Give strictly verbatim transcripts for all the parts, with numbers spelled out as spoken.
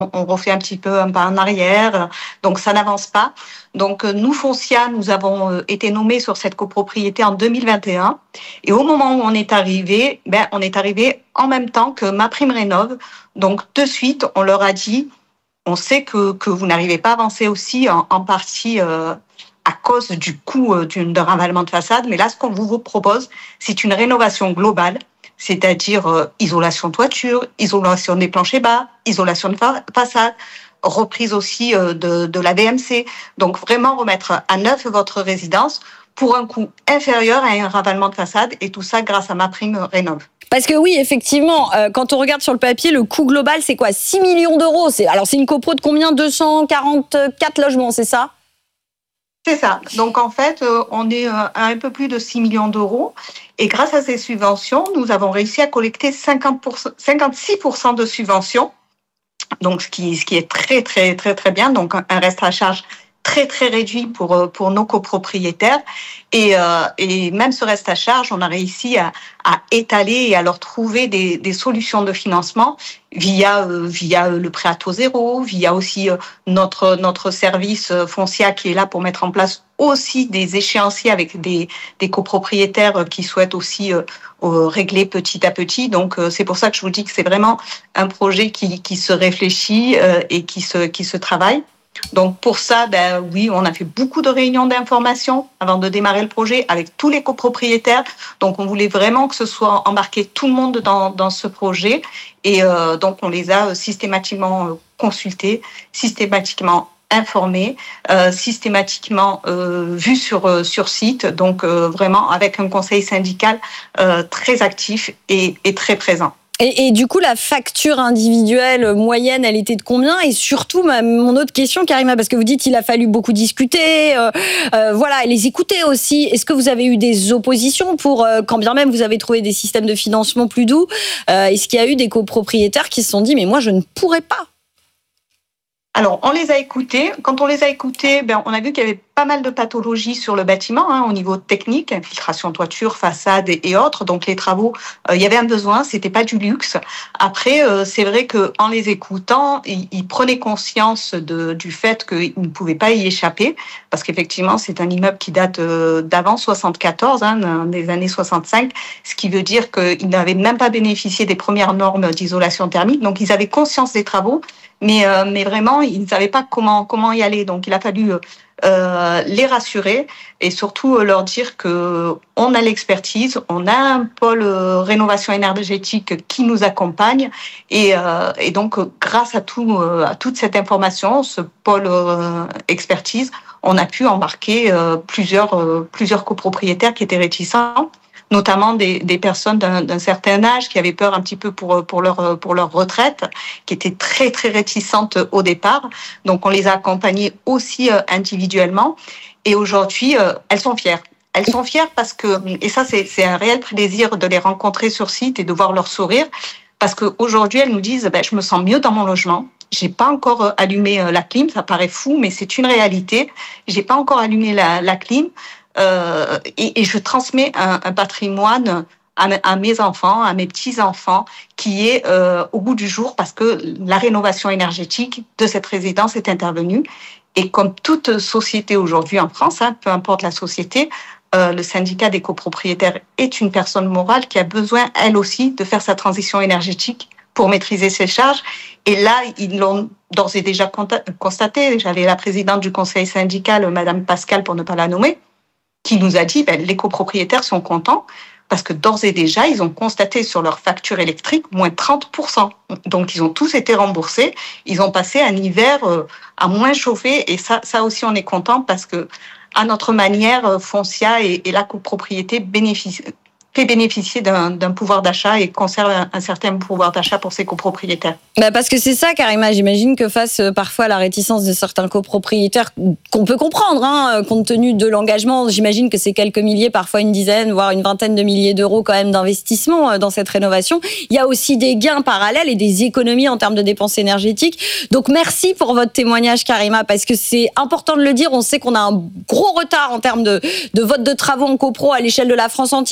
on refait un petit peu un pas en arrière, donc ça n'avance pas. Donc nous, Foncia, nous avons été nommés sur cette copropriété en deux mille vingt et un, et au moment où on est arrivé, ben on est arrivé en même temps que MaPrimeRénov'. Donc de suite, on leur a dit, on sait que que vous n'arrivez pas à avancer aussi en, en partie euh, à cause du coût euh, d'un ravalement de façade, mais là, ce qu'on vous propose, c'est une rénovation globale, c'est-à-dire euh, isolation de toiture, isolation des planchers bas, isolation de fa- façade, reprise aussi euh, de, de la V M C. Donc vraiment remettre à neuf votre résidence pour un coût inférieur à un ravalement de façade, et tout ça grâce à MaPrimeRénov'. Parce que oui, effectivement, euh, quand on regarde sur le papier, le coût global, c'est quoi? six millions d'euros. C'est, alors c'est une copro de combien? deux cent quarante-quatre logements, c'est ça? C'est ça. Donc, en fait, euh, on est euh, à un peu plus de six millions d'euros. Et grâce à ces subventions, nous avons réussi à collecter cinquante pour cent, cinquante-six pour cent de subventions. Donc, ce qui, ce qui est très, très, très, très bien. Donc, un reste à charge très, très réduit pour, pour nos copropriétaires. Et, euh, et même ce reste à charge, on a réussi à, à étaler et à leur trouver des, des solutions de financement via, euh, via le prêt à taux zéro, via aussi euh, notre, notre service euh, Foncia qui est là pour mettre en place aussi des échéanciers avec des, des copropriétaires qui souhaitent aussi euh, euh, régler petit à petit. Donc, euh, c'est pour ça que je vous dis que c'est vraiment un projet qui, qui se réfléchit euh, et qui se, qui se travaille. Donc pour ça, ben oui, on a fait beaucoup de réunions d'information avant de démarrer le projet avec tous les copropriétaires. Donc on voulait vraiment que ce soit embarqué tout le monde dans, dans ce projet. Et euh, donc on les a systématiquement consultés, systématiquement informés, euh, systématiquement euh, vus sur, sur site. Donc euh, vraiment avec un conseil syndical euh, très actif et, et très présent. Et, et du coup, la facture individuelle moyenne, elle était de combien? Et surtout, ma, mon autre question, Karima, parce que vous dites qu'il a fallu beaucoup discuter, euh, euh, voilà, et les écouter aussi. Est-ce que vous avez eu des oppositions pour, euh, quand bien même vous avez trouvé des systèmes de financement plus doux, euh, est-ce qu'il y a eu des copropriétaires qui se sont dit, mais moi, je ne pourrais pas? Alors, on les a écoutés. Quand on les a écoutés, ben, on a vu qu'il y avait pas mal de pathologies sur le bâtiment, hein, au niveau technique, infiltration toiture, façade et, et autres. Donc, les travaux, euh, il y avait un besoin, c'était pas du luxe. Après, euh, c'est vrai que en les écoutant, ils, ils prenaient conscience de, du fait qu'ils ne pouvaient pas y échapper, parce qu'effectivement, c'est un immeuble qui date euh, d'avant soixante-quatorze, hein, des années soixante-cinq, ce qui veut dire qu'ils n'avaient même pas bénéficié des premières normes d'isolation thermique. Donc, ils avaient conscience des travaux, mais euh, mais vraiment ils ne savaient pas comment comment y aller. Donc il a fallu euh, les rassurer et surtout euh, leur dire que on a l'expertise, on a un pôle euh, rénovation énergétique qui nous accompagne et euh, et donc grâce à tout euh, à toute cette information, ce pôle euh, expertise, on a pu embarquer euh, plusieurs euh, plusieurs copropriétaires qui étaient réticents, notamment des, des personnes d'un, d'un certain âge qui avaient peur un petit peu pour, pour, leur, pour leur retraite, qui étaient très, très réticentes au départ. Donc, on les a accompagnées aussi individuellement. Et aujourd'hui, elles sont fières. Elles sont fières parce que, et ça, c'est, c'est un réel plaisir de les rencontrer sur site et de voir leur sourire, parce qu'aujourd'hui, elles nous disent, ben, je me sens mieux dans mon logement. J'ai pas encore allumé la clim, ça paraît fou, mais c'est une réalité. J'ai pas encore allumé la, la clim. Euh, et, et je transmets un, un patrimoine à, à mes enfants, à mes petits-enfants, qui est euh, au bout du jour parce que la rénovation énergétique de cette résidence est intervenue. Et comme toute société aujourd'hui en France, hein, peu importe la société, euh, le syndicat des copropriétaires est une personne morale qui a besoin, elle aussi, de faire sa transition énergétique pour maîtriser ses charges. Et là, ils l'ont d'ores et déjà constaté. J'avais la présidente du conseil syndical, Madame Pascal, pour ne pas la nommer, qui nous a dit ben, les copropriétaires sont contents parce que d'ores et déjà, ils ont constaté sur leur facture électrique moins trente pour cent. Donc, ils ont tous été remboursés. Ils ont passé un hiver euh, à moins chauffer. Et ça, ça aussi, on est content parce que, à notre manière, Foncia et, et la copropriété bénéficient, fait bénéficier d'un, d'un pouvoir d'achat et conserve un, un certain pouvoir d'achat pour ses copropriétaires. Bah parce que c'est ça, Karima. J'imagine que face euh, parfois à la réticence de certains copropriétaires, qu'on peut comprendre, hein, compte tenu de l'engagement, j'imagine que c'est quelques milliers, parfois une dizaine, voire une vingtaine de milliers d'euros quand même d'investissement dans cette rénovation. Il y a aussi des gains parallèles et des économies en termes de dépenses énergétiques. Donc merci pour votre témoignage, Karima, parce que c'est important de le dire. On sait qu'on a un gros retard en termes de, de vote de travaux en copro à l'échelle de la France entière, j'entends.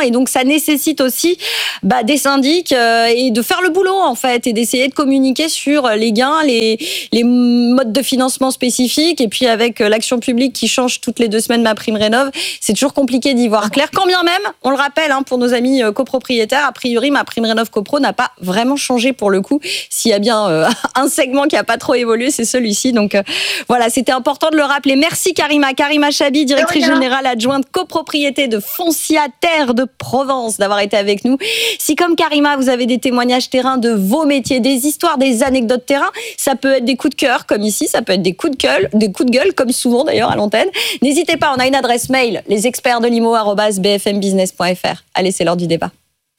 et donc ça nécessite aussi bah, des syndics euh, et de faire le boulot en fait et d'essayer de communiquer sur les gains, les, les modes de financement spécifiques et puis avec l'action publique qui change toutes les deux semaines ma prime rénov, c'est toujours compliqué d'y voir clair. Quand bien même, on le rappelle hein, pour nos amis copropriétaires, a priori ma prime rénov copro n'a pas vraiment changé pour le coup. S'il y a bien euh, un segment qui a pas trop évolué, c'est celui-ci. Donc euh, voilà, c'était important de le rappeler. Merci Karima, Karima Chabi, directrice générale adjointe copropriété de Foncia Terre de Provence, d'avoir été avec nous. Si comme Karima, vous avez des témoignages terrain de vos métiers, des histoires, des anecdotes terrain, ça peut être des coups de cœur comme ici, ça peut être des coups de gueule, des coups de gueule comme souvent d'ailleurs à l'antenne. N'hésitez pas, on a une adresse mail, les experts de l'I M O arobase b f m business point f r. Allez, c'est l'heure du débat.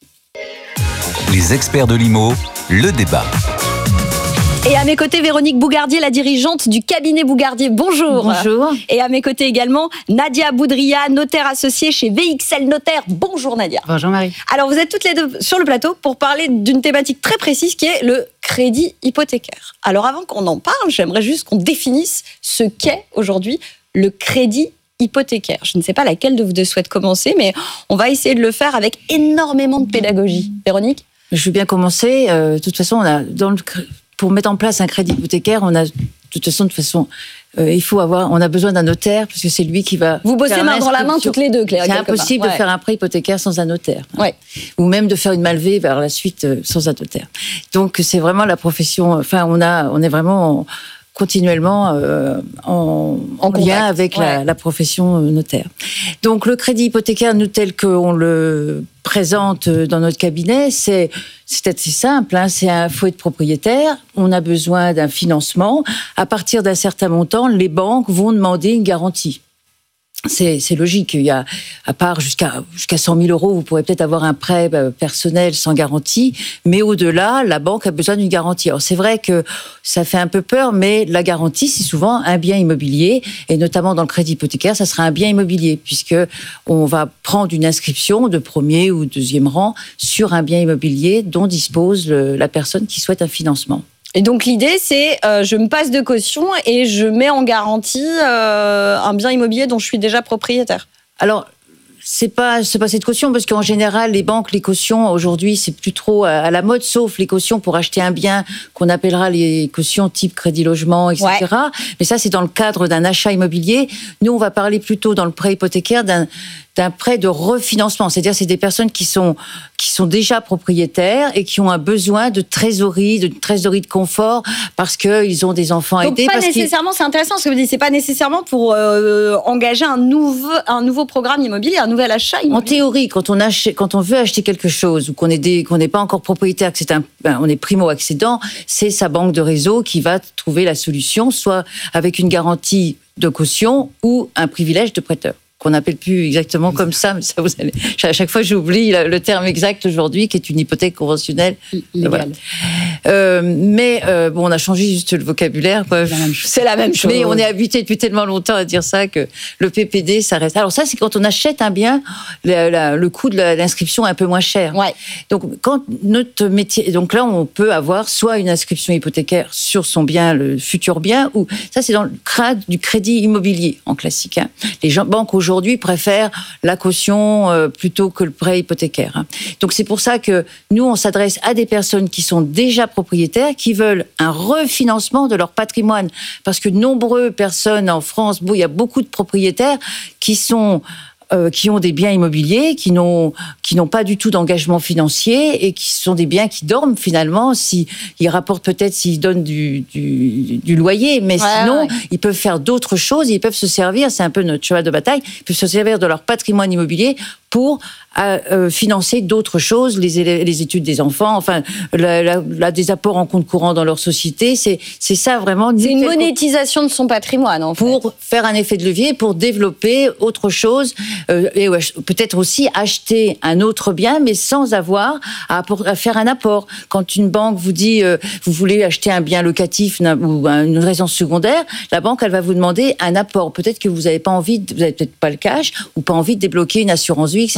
Les experts de l'I M O, le débat. Et à mes côtés, Véronique Bougardier, la dirigeante du cabinet Bougardier. Bonjour. Bonjour. Et à mes côtés également, Nadia Boudria, notaire associée chez V X L Notaire. Bonjour Nadia. Bonjour Marie. Alors vous êtes toutes les deux sur le plateau pour parler d'une thématique très précise qui est le crédit hypothécaire. Alors avant qu'on en parle, j'aimerais juste qu'on définisse ce qu'est aujourd'hui le crédit hypothécaire. Je ne sais pas laquelle de vous deux souhaite commencer, mais on va essayer de le faire avec énormément de pédagogie. Véronique ? Je veux bien commencer. Euh, de toute façon, on a dans le pour mettre en place un crédit hypothécaire, on a de toute façon, de toute façon, euh, il faut avoir, on a besoin d'un notaire parce que c'est lui qui va. Vous bossez main dans la main toutes les deux, Claire. C'est impossible ouais. de faire un prêt hypothécaire sans un notaire, ouais. ou même de faire une malvée vers la suite euh, sans un notaire. Donc c'est vraiment la profession. Enfin, on a, on est vraiment en, continuellement euh, en, en lien avec ouais. la, la profession notaire. Donc le crédit hypothécaire, nous tel qu'on le présente dans notre cabinet, c'est c'est assez simple. Hein, c'est un faut être propriétaire. On a besoin d'un financement. À partir d'un certain montant, les banques vont demander une garantie. C'est, c'est logique. Il y a, à part jusqu'à, jusqu'à cent mille euros, vous pourrez peut-être avoir un prêt personnel sans garantie, mais au-delà, la banque a besoin d'une garantie. Alors, c'est vrai que ça fait un peu peur, mais la garantie, c'est souvent un bien immobilier, et notamment dans le crédit hypothécaire, ça sera un bien immobilier, puisque on va prendre une inscription de premier ou deuxième rang sur un bien immobilier dont dispose le, la personne qui souhaite un financement. Et donc l'idée, c'est euh, je me passe de caution et je mets en garantie euh, un bien immobilier dont je suis déjà propriétaire. Alors, c'est pas se passer de caution, parce qu'en général, les banques, les cautions, aujourd'hui, c'est plus trop à la mode, sauf les cautions pour acheter un bien qu'on appellera les cautions type crédit logement, et cetera. Ouais. Mais ça, c'est dans le cadre d'un achat immobilier. Nous, on va parler plutôt dans le prêt hypothécaire d'un d'un prêt de refinancement. C'est-à-dire, c'est des personnes qui sont, qui sont déjà propriétaires et qui ont un besoin de trésorerie, de trésorerie de confort parce qu'ils ont des enfants à aider. Donc, pas parce nécessairement, c'est intéressant ce que vous dites, c'est pas nécessairement pour euh, engager un nouveau, un nouveau programme immobilier, un nouvel achat immobilier. En théorie, quand on, achète, quand on veut acheter quelque chose ou qu'on est des, qu'on n'est pas encore propriétaire, que c'est un, ben, on est primo-accédant, c'est sa banque de réseau qui va trouver la solution, soit avec une garantie de caution ou un privilège de prêteur. Qu'on n'appelle plus exactement comme ça, mais ça vous allez. À chaque fois, j'oublie le terme exact aujourd'hui, qui est une hypothèque conventionnelle légale. Voilà. Euh, mais euh, bon, on a changé juste le vocabulaire, quoi. C'est la même chose. Mais on est habitué depuis tellement longtemps à dire ça que le P P D, ça reste. Alors ça, c'est quand on achète un bien, le, la, le coût de l'inscription est un peu moins cher. Ouais. Donc quand notre métier, donc là, on peut avoir soit une inscription hypothécaire sur son bien, le futur bien, ou ça, c'est dans le cadre du crédit immobilier en classique. Hein. Les gens, banques aujourd'hui Aujourd'hui, préfèrent la caution euh, plutôt que le prêt hypothécaire. Hein. Donc c'est pour ça que nous, on s'adresse à des personnes qui sont déjà propriétaires, qui veulent un refinancement de leur patrimoine. Parce que nombreuses personnes en France, bon, il y a beaucoup de propriétaires qui sont... Euh, qui ont des biens immobiliers, qui n'ont qui n'ont pas du tout d'engagement financier et qui sont des biens qui dorment finalement. Si ils rapportent peut-être s'ils donnent du du, du loyer, mais ouais, sinon ouais. ils peuvent faire d'autres choses. Ils peuvent se servir, c'est un peu notre cheval de bataille. Ils peuvent se servir de leur patrimoine immobilier pour à euh, financer d'autres choses, les, élèves, les études des enfants, enfin, la, la, la, des apports en compte courant dans leur société. C'est, c'est ça vraiment. C'est une monétisation de son patrimoine, en fait. Pour faire un effet de levier, pour développer autre chose, euh, et ouais, peut-être aussi acheter un autre bien, mais sans avoir à, à faire un apport. Quand une banque vous dit, euh, vous voulez acheter un bien locatif ou une résidence secondaire, la banque, elle va vous demander un apport. Peut-être que vous n'avez pas envie, vous n'avez peut-être pas le cash, ou pas envie de débloquer une assurance vie, et cetera, ouais,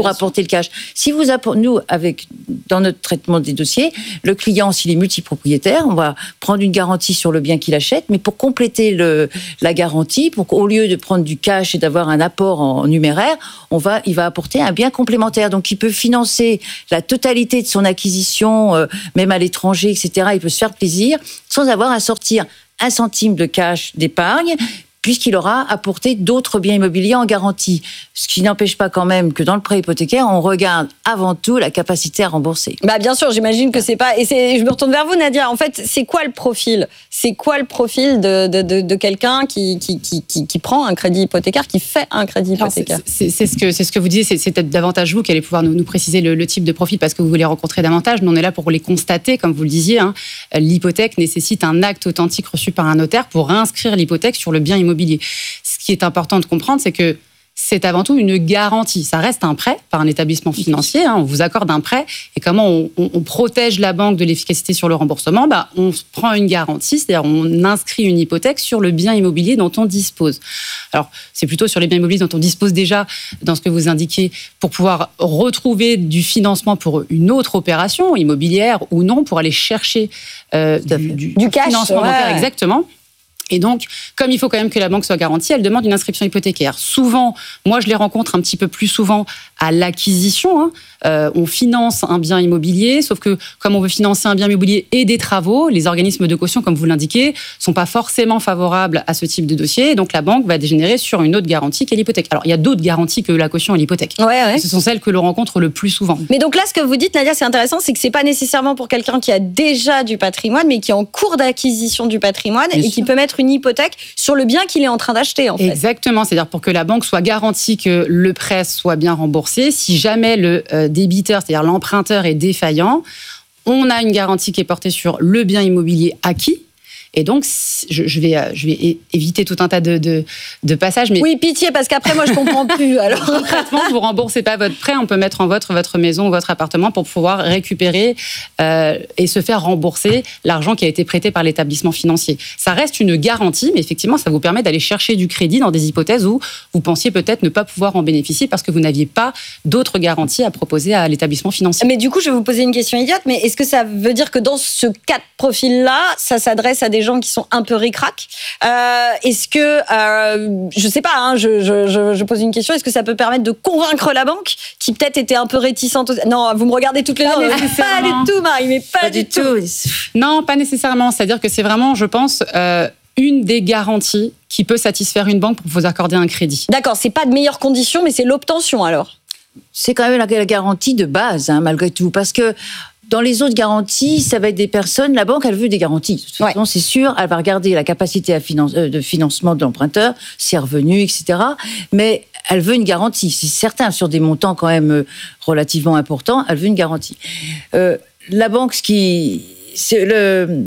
pour apporter le cash. Si vous apportez, nous, avec, dans notre traitement des dossiers, le client, s'il est multipropriétaire, on va prendre une garantie sur le bien qu'il achète, mais pour compléter le, la garantie, pour qu'au lieu de prendre du cash et d'avoir un apport en numéraire, on va, il va apporter un bien complémentaire. Donc, il peut financer la totalité de son acquisition, euh, même à l'étranger, et cetera. Il peut se faire plaisir sans avoir à sortir un centime de cash d'épargne, puisqu'il aura apporté d'autres biens immobiliers en garantie. Ce qui n'empêche pas quand même que dans le prêt hypothécaire, on regarde avant tout la capacité à rembourser. Bah bien sûr, j'imagine que c'est pas... Et c'est... je me retourne vers vous, Nadia. En fait, c'est quoi le profil ? C'est quoi le profil de, de, de, de quelqu'un qui, qui, qui, qui, qui prend un crédit hypothécaire, qui fait un crédit hypothécaire ? Alors, c'est, c'est, c'est, ce que, c'est ce que vous disiez, c'est, c'est peut-être davantage vous qui allez pouvoir nous, nous préciser le, le type de profil parce que vous voulez rencontrer davantage. Nous, on est là pour les constater, comme vous le disiez. Hein. L'hypothèque nécessite un acte authentique reçu par un notaire pour réinscrire l'hypothèque sur le bien immobilier. Ce qui est important de comprendre, c'est que c'est avant tout une garantie. Ça reste un prêt par un établissement financier. Hein, on vous accorde un prêt. Et comment on, on, on protège la banque de l'efficacité sur le remboursement ? Bah, on prend une garantie, c'est-à-dire on inscrit une hypothèque sur le bien immobilier dont on dispose. Alors, c'est plutôt sur les biens immobiliers dont on dispose déjà, dans ce que vous indiquez, pour pouvoir retrouver du financement pour une autre opération, immobilière ou non, pour aller chercher euh, du, du, du cash, financement ouais. bancaire. Exactement. Et donc, comme il faut quand même que la banque soit garantie, elle demande une inscription hypothécaire. Souvent, moi je les rencontre un petit peu plus souvent à l'acquisition. Hein. Euh, on finance un bien immobilier, sauf que comme on veut financer un bien immobilier et des travaux, les organismes de caution, comme vous l'indiquez, sont pas forcément favorables à ce type de dossier. Et donc la banque va dégénérer sur une autre garantie qu'est l'hypothèque. Alors il y a d'autres garanties que la caution et l'hypothèque. Ouais, ouais. Ce sont celles que l'on rencontre le plus souvent. Mais donc là, ce que vous dites, Nadia, c'est intéressant, c'est que c'est pas nécessairement pour quelqu'un qui a déjà du patrimoine, mais qui est en cours d'acquisition du patrimoine Bien et sûr. Qui peut mettre une hypothèque sur le bien qu'il est en train d'acheter, en fait. Exactement, c'est-à-dire pour que la banque soit garantie que le prêt soit bien remboursé. Si jamais le euh, débiteur, c'est-à-dire l'emprunteur, est défaillant, on a une garantie qui est portée sur le bien immobilier acquis. Et donc, je, je, vais, je vais éviter tout un tas de, de, de passages. Mais oui, pitié, parce qu'après, moi, je comprends plus. Alors, concrètement, vous ne remboursez pas votre prêt, on peut mettre en votre, votre maison ou votre appartement pour pouvoir récupérer euh, et se faire rembourser l'argent qui a été prêté par l'établissement financier. Ça reste une garantie, mais effectivement, ça vous permet d'aller chercher du crédit dans des hypothèses où vous pensiez peut-être ne pas pouvoir en bénéficier parce que vous n'aviez pas d'autres garanties à proposer à l'établissement financier. Mais du coup, je vais vous poser une question idiote, mais est-ce que ça veut dire que dans ce cas de profil-là, ça s'adresse à des gens qui sont un peu ric-rac. Euh, est-ce que, euh, je sais pas, hein, je, je, je, je pose une question, est-ce que ça peut permettre de convaincre la banque qui peut-être était un peu réticente? Non, vous me regardez toutes les deux. Pas du tout, Marie, mais pas, pas du, du tout. tout. Non, pas nécessairement. C'est-à-dire que c'est vraiment, je pense, euh, une des garanties qui peut satisfaire une banque pour vous accorder un crédit. D'accord, c'est pas de meilleures conditions, mais c'est l'obtention alors. C'est quand même la, la garantie de base, hein, malgré tout, parce que dans les autres garanties, ça va être des personnes. La banque, elle veut des garanties. De toute façon, ouais. C'est sûr, elle va regarder la capacité à finance, de financement de l'emprunteur, ses revenus, et cetera. Mais elle veut une garantie. C'est certain, sur des montants quand même relativement importants, elle veut une garantie. Euh, la banque, ce qui, c'est le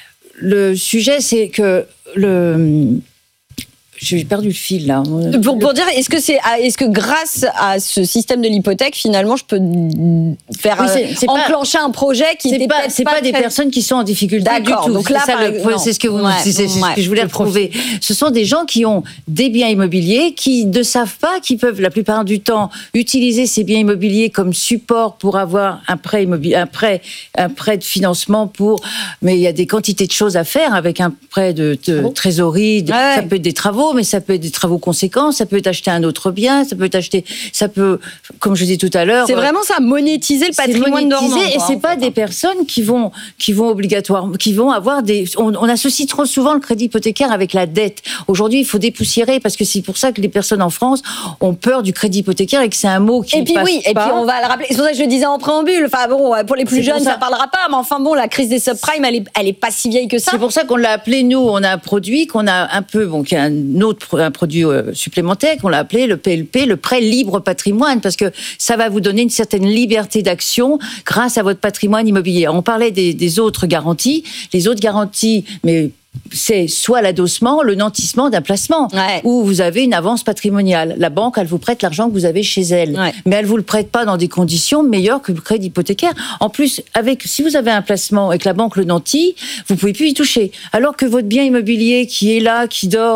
le sujet, c'est que le J'ai perdu le fil là. Pour, pour dire, est-ce que c'est, est-ce que grâce à ce système de l'hypothèque, finalement, je peux faire oui, c'est, c'est enclencher pas, un projet qui c'est était pas, peut-être c'est pas, pas très... des personnes qui sont en difficulté D'accord, du tout. Donc là, c'est, ça, le, c'est ce que vous, ouais, c'est, c'est, c'est ouais, ce que je voulais retrouver. Ce sont des gens qui ont des biens immobiliers, qui ne savent pas, qui peuvent la plupart du temps utiliser ces biens immobiliers comme support pour avoir un prêt immobilier, un prêt, un prêt de financement pour. Mais il y a des quantités de choses à faire avec un prêt de, de oh. trésorerie. De, ouais. Ça peut être des travaux. Mais ça peut être des travaux conséquents, ça peut être acheter un autre bien, ça peut être acheter, ça peut, comme je disais tout à l'heure, c'est vraiment ça, monétiser le patrimoine dormant. Et c'est pas des personnes qui vont, qui vont obligatoirement, qui vont avoir des. On, on associe trop souvent le crédit hypothécaire avec la dette. Aujourd'hui, il faut dépoussiérer parce que c'est pour ça que les personnes en France ont peur du crédit hypothécaire et que c'est un mot qui. Et puis passe oui, pas. Et puis on va le rappeler. C'est pour ça que je le disais en préambule. Enfin bon, pour les plus c'est jeunes, ça. ça parlera pas, mais enfin bon, la crise des subprimes, elle est, elle est pas si vieille que ça. C'est pour ça qu'on l'a appelé nous. On a un produit qu'on a un peu, bon, qui est un autre un produit supplémentaire qu'on l'a appelé le P L P, le prêt libre patrimoine, parce que ça va vous donner une certaine liberté d'action grâce à votre patrimoine immobilier. On parlait des, des autres garanties, les autres garanties, mais c'est soit l'adossement, le nantissement d'un placement, ouais. où vous avez une avance patrimoniale. La banque, elle vous prête l'argent que vous avez chez elle, ouais. mais elle vous le prête pas dans des conditions meilleures que le crédit hypothécaire. En plus, avec si vous avez un placement et que la banque le nantit, vous pouvez plus y toucher. Alors que votre bien immobilier qui est là, qui dort,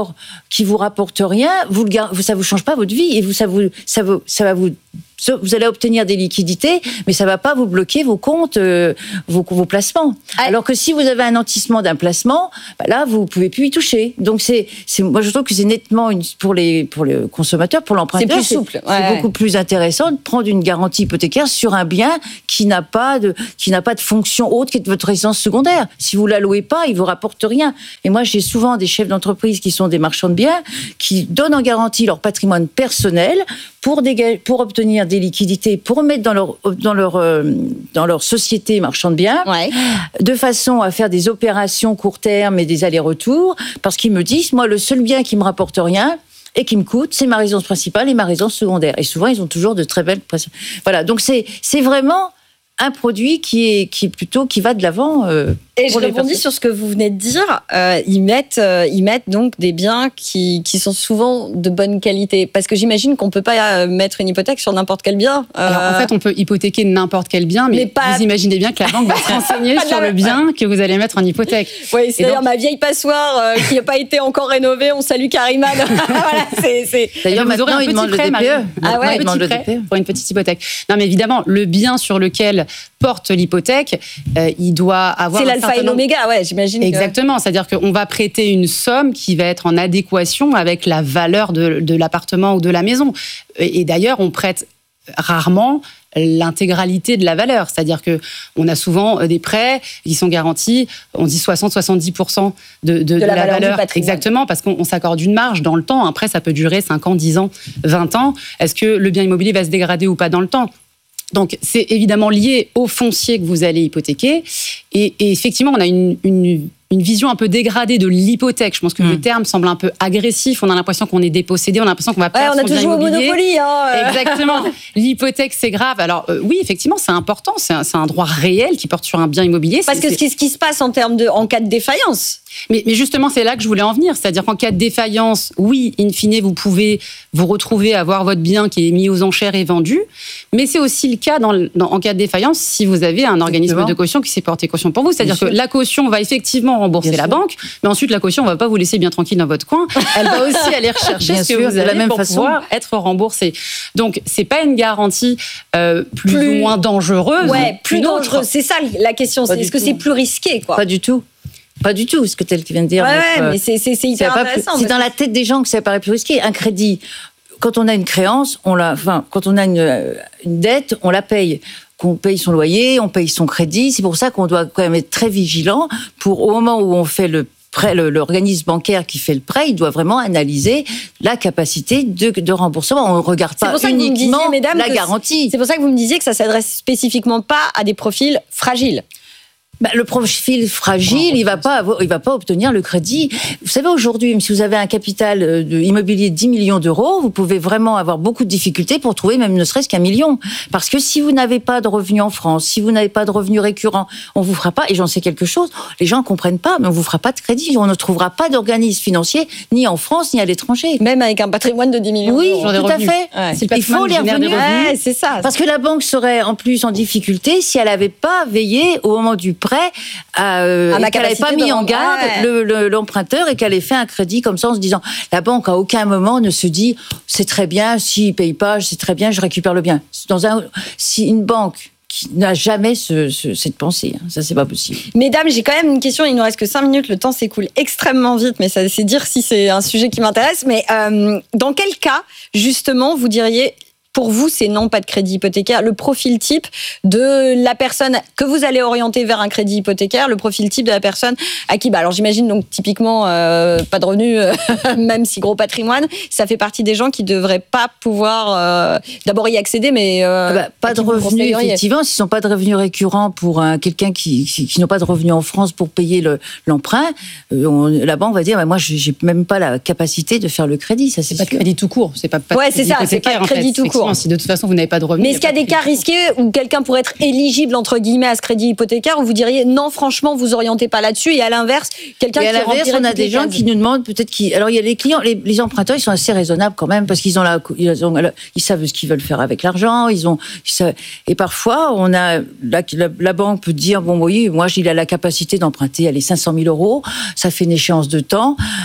qui vous rapporte rien, vous le gar- ça vous change pas votre vie et vous ça vous ça vous ça va vous vous allez obtenir des liquidités, mais ça va pas vous bloquer vos comptes, euh, vos, vos placements. Ah. Alors que si vous avez un nantissement d'un placement, bah là, vous pouvez plus y toucher. Donc c'est, c'est, moi je trouve que c'est nettement une, pour les pour le consommateur, pour l'emprunteur, c'est plus souple. C'est, ouais, c'est ouais. beaucoup plus intéressant de prendre une garantie hypothécaire sur un bien qui n'a pas de qui n'a pas de fonction autre que de votre résidence secondaire. Si vous la louez pas, il vous rapporte rien. Et moi, j'ai souvent des chefs d'entreprise qui sont des marchands de biens qui donnent en garantie leur patrimoine personnel pour dégager, pour obtenir des liquidités, pour mettre dans leur dans leur euh, dans leur société marchand de biens, ouais. de façon à faire des opérations court terme et des allers-retours, parce qu'ils me disent, moi, le seul bien qui me rapporte rien et qui me coûte, c'est ma résidence principale et ma résidence secondaire. Et souvent, ils ont toujours de très belles prestations. Voilà, donc c'est c'est vraiment un produit qui est qui est plutôt qui va de l'avant. Euh, Et je rebondis sur ce que vous venez de dire. Euh, ils mettent, euh, ils mettent donc des biens qui, qui sont souvent de bonne qualité. Parce que j'imagine qu'on peut pas mettre une hypothèque sur n'importe quel bien. Euh... Alors en fait, on peut hypothéquer n'importe quel bien, mais, mais pas... vous imaginez bien que la banque va se renseigner sur le bien que vous allez mettre en hypothèque. Oui, c'est d'ailleurs donc... ma vieille passoire euh, qui n'a pas été encore rénovée. On salue Kariman. Voilà, c'est, c'est... D'ailleurs, vous maintenant, aurez un il demande prêt, le D P E. Ah ouais, un petit prêt pour une petite hypothèque. Non, mais évidemment, le bien sur lequel porte l'hypothèque, euh, il doit avoir. C'est l'alpha et l'oméga, ouais. J'imagine Exactement, que... c'est-à-dire qu'on va prêter une somme qui va être en adéquation avec la valeur de, de l'appartement ou de la maison. Et d'ailleurs, on prête rarement l'intégralité de la valeur, c'est-à-dire que on a souvent des prêts qui sont garantis, on dit soixante à soixante-dix pour cent de, de, de, de la, la valeur, valeur. Exactement, parce qu'on s'accorde une marge dans le temps. Un prêt, ça peut durer cinq ans, dix ans, vingt ans. Est-ce que le bien immobilier va se dégrader ou pas dans le temps ? Donc, c'est évidemment lié au foncier que vous allez hypothéquer. Et, et effectivement, on a une, une, une vision un peu dégradée de l'hypothèque. Je pense que mmh. le terme semble un peu agressif. On a l'impression qu'on est dépossédé. On a l'impression qu'on va perdre ouais, on a son bien toujours immobilier. Au Monopoly, hein. Exactement. L'hypothèque, c'est grave. Alors, euh, oui, effectivement, c'est important. C'est un, c'est un droit réel qui porte sur un bien immobilier. Parce c'est, que c'est... ce qui se passe en termes de, en cas de défaillance. Mais, mais justement, c'est là que je voulais en venir. C'est-à-dire qu'en cas de défaillance, oui, in fine, vous pouvez vous retrouver à avoir votre bien qui est mis aux enchères et vendu. Mais c'est aussi le cas dans, dans, en cas de défaillance si vous avez un organisme Exactement. de caution qui s'est porté caution pour vous. C'est-à-dire bien que sûr. La caution va effectivement rembourser bien la sûr. banque, mais ensuite la caution ne va pas vous laisser bien tranquille dans votre coin. Elle va aussi aller rechercher bien ce que sûr, vous avez de la même pour façon. pouvoir être remboursé. Donc, c'est pas une garantie euh, plus, plus ou moins dangereuse. Ouais, plus dangereuse. C'est ça la question. C'est, est-ce que c'est plus risqué, quoi ? Pas du tout. Pas du tout, ce que tel qui vient de dire. Ouais, notre, ouais mais c'est, c'est, c'est hyper intéressant. Plus, c'est dans la tête des gens que ça paraît plus risqué. Un crédit, quand on a une créance, on la, enfin, quand on a une, une dette, on la paye. Qu'on paye son loyer, on paye son crédit. C'est pour ça qu'on doit quand même être très vigilant pour, au moment où on fait le prêt, le, l'organisme bancaire qui fait le prêt, il doit vraiment analyser la capacité de, de remboursement. On ne regarde pas uniquement disiez, mesdames, la garantie. C'est pour ça que vous me disiez que ça s'adresse spécifiquement pas à des profils fragiles. Bah, le profil fragile, il va pas avoir, il va pas obtenir le crédit. Vous savez, aujourd'hui, même si vous avez un capital de immobilier de dix millions d'euros, vous pouvez vraiment avoir beaucoup de difficultés pour trouver même ne serait-ce qu'un million. Parce que si vous n'avez pas de revenus en France, si vous n'avez pas de revenus récurrents, on vous fera pas, et j'en sais quelque chose, les gens comprennent pas, mais on vous fera pas de crédit. On ne trouvera pas d'organisme financier, ni en France, ni à l'étranger. Même avec un patrimoine de dix millions oui, d'euros. Oui, tout à fait. Ouais. Si il faut les revenus. Ouais, c'est ça. Parce que la banque serait en plus en difficulté si elle n'avait pas veillé au moment du prêt à, euh, et qu'elle n'avait pas mis en garde ouais. le, le, l'emprunteur et qu'elle ait fait un crédit comme ça en se disant la banque à aucun moment ne se dit c'est très bien, s'il ne paye pas, c'est très bien, je récupère le bien. Dans un, si une banque qui n'a jamais ce, ce, cette pensée, hein, ça c'est pas possible. Mesdames, j'ai quand même une question, il nous reste que cinq minutes, le temps s'écoule extrêmement vite, mais ça c'est dire si c'est un sujet qui m'intéresse, mais euh, dans quel cas justement vous diriez pour vous, c'est non, pas de crédit hypothécaire. Le profil type de la personne que vous allez orienter vers un crédit hypothécaire, le profil type de la personne à qui, bah alors j'imagine donc typiquement euh, pas de revenus, euh, même si gros patrimoine, ça fait partie des gens qui devraient pas pouvoir euh, d'abord y accéder, mais euh, bah, pas de revenus effectivement. S'ils n'ont pas de revenus récurrents pour un, quelqu'un qui, qui, qui n'ont pas de revenus en France pour payer le, l'emprunt, euh, on, la banque va dire bah, moi j'ai même pas la capacité de faire le crédit. Ça c'est, c'est pas de crédit tout court, c'est pas. pas ouais, c'est ça, c'est pas de crédit tout court. Si de toute façon vous n'avez pas de revenus. Mais est-ce qu'il y a des cas risqués où quelqu'un pourrait être éligible entre guillemets à ce crédit hypothécaire où vous diriez non franchement vous orientez pas là-dessus et à l'inverse quelqu'un et qui à l'inverse on a des gens cases. Qui nous demandent peut-être qui alors il y a les clients les, les emprunteurs ils sont assez raisonnables quand même parce qu'ils ont la ils, ont, ils savent ce qu'ils veulent faire avec l'argent ils ont ils savent, et parfois on a la, la, la banque peut dire bon oui moi j'ai la capacité d'emprunter allez cinq cent mille euros ça fait une échéance de temps.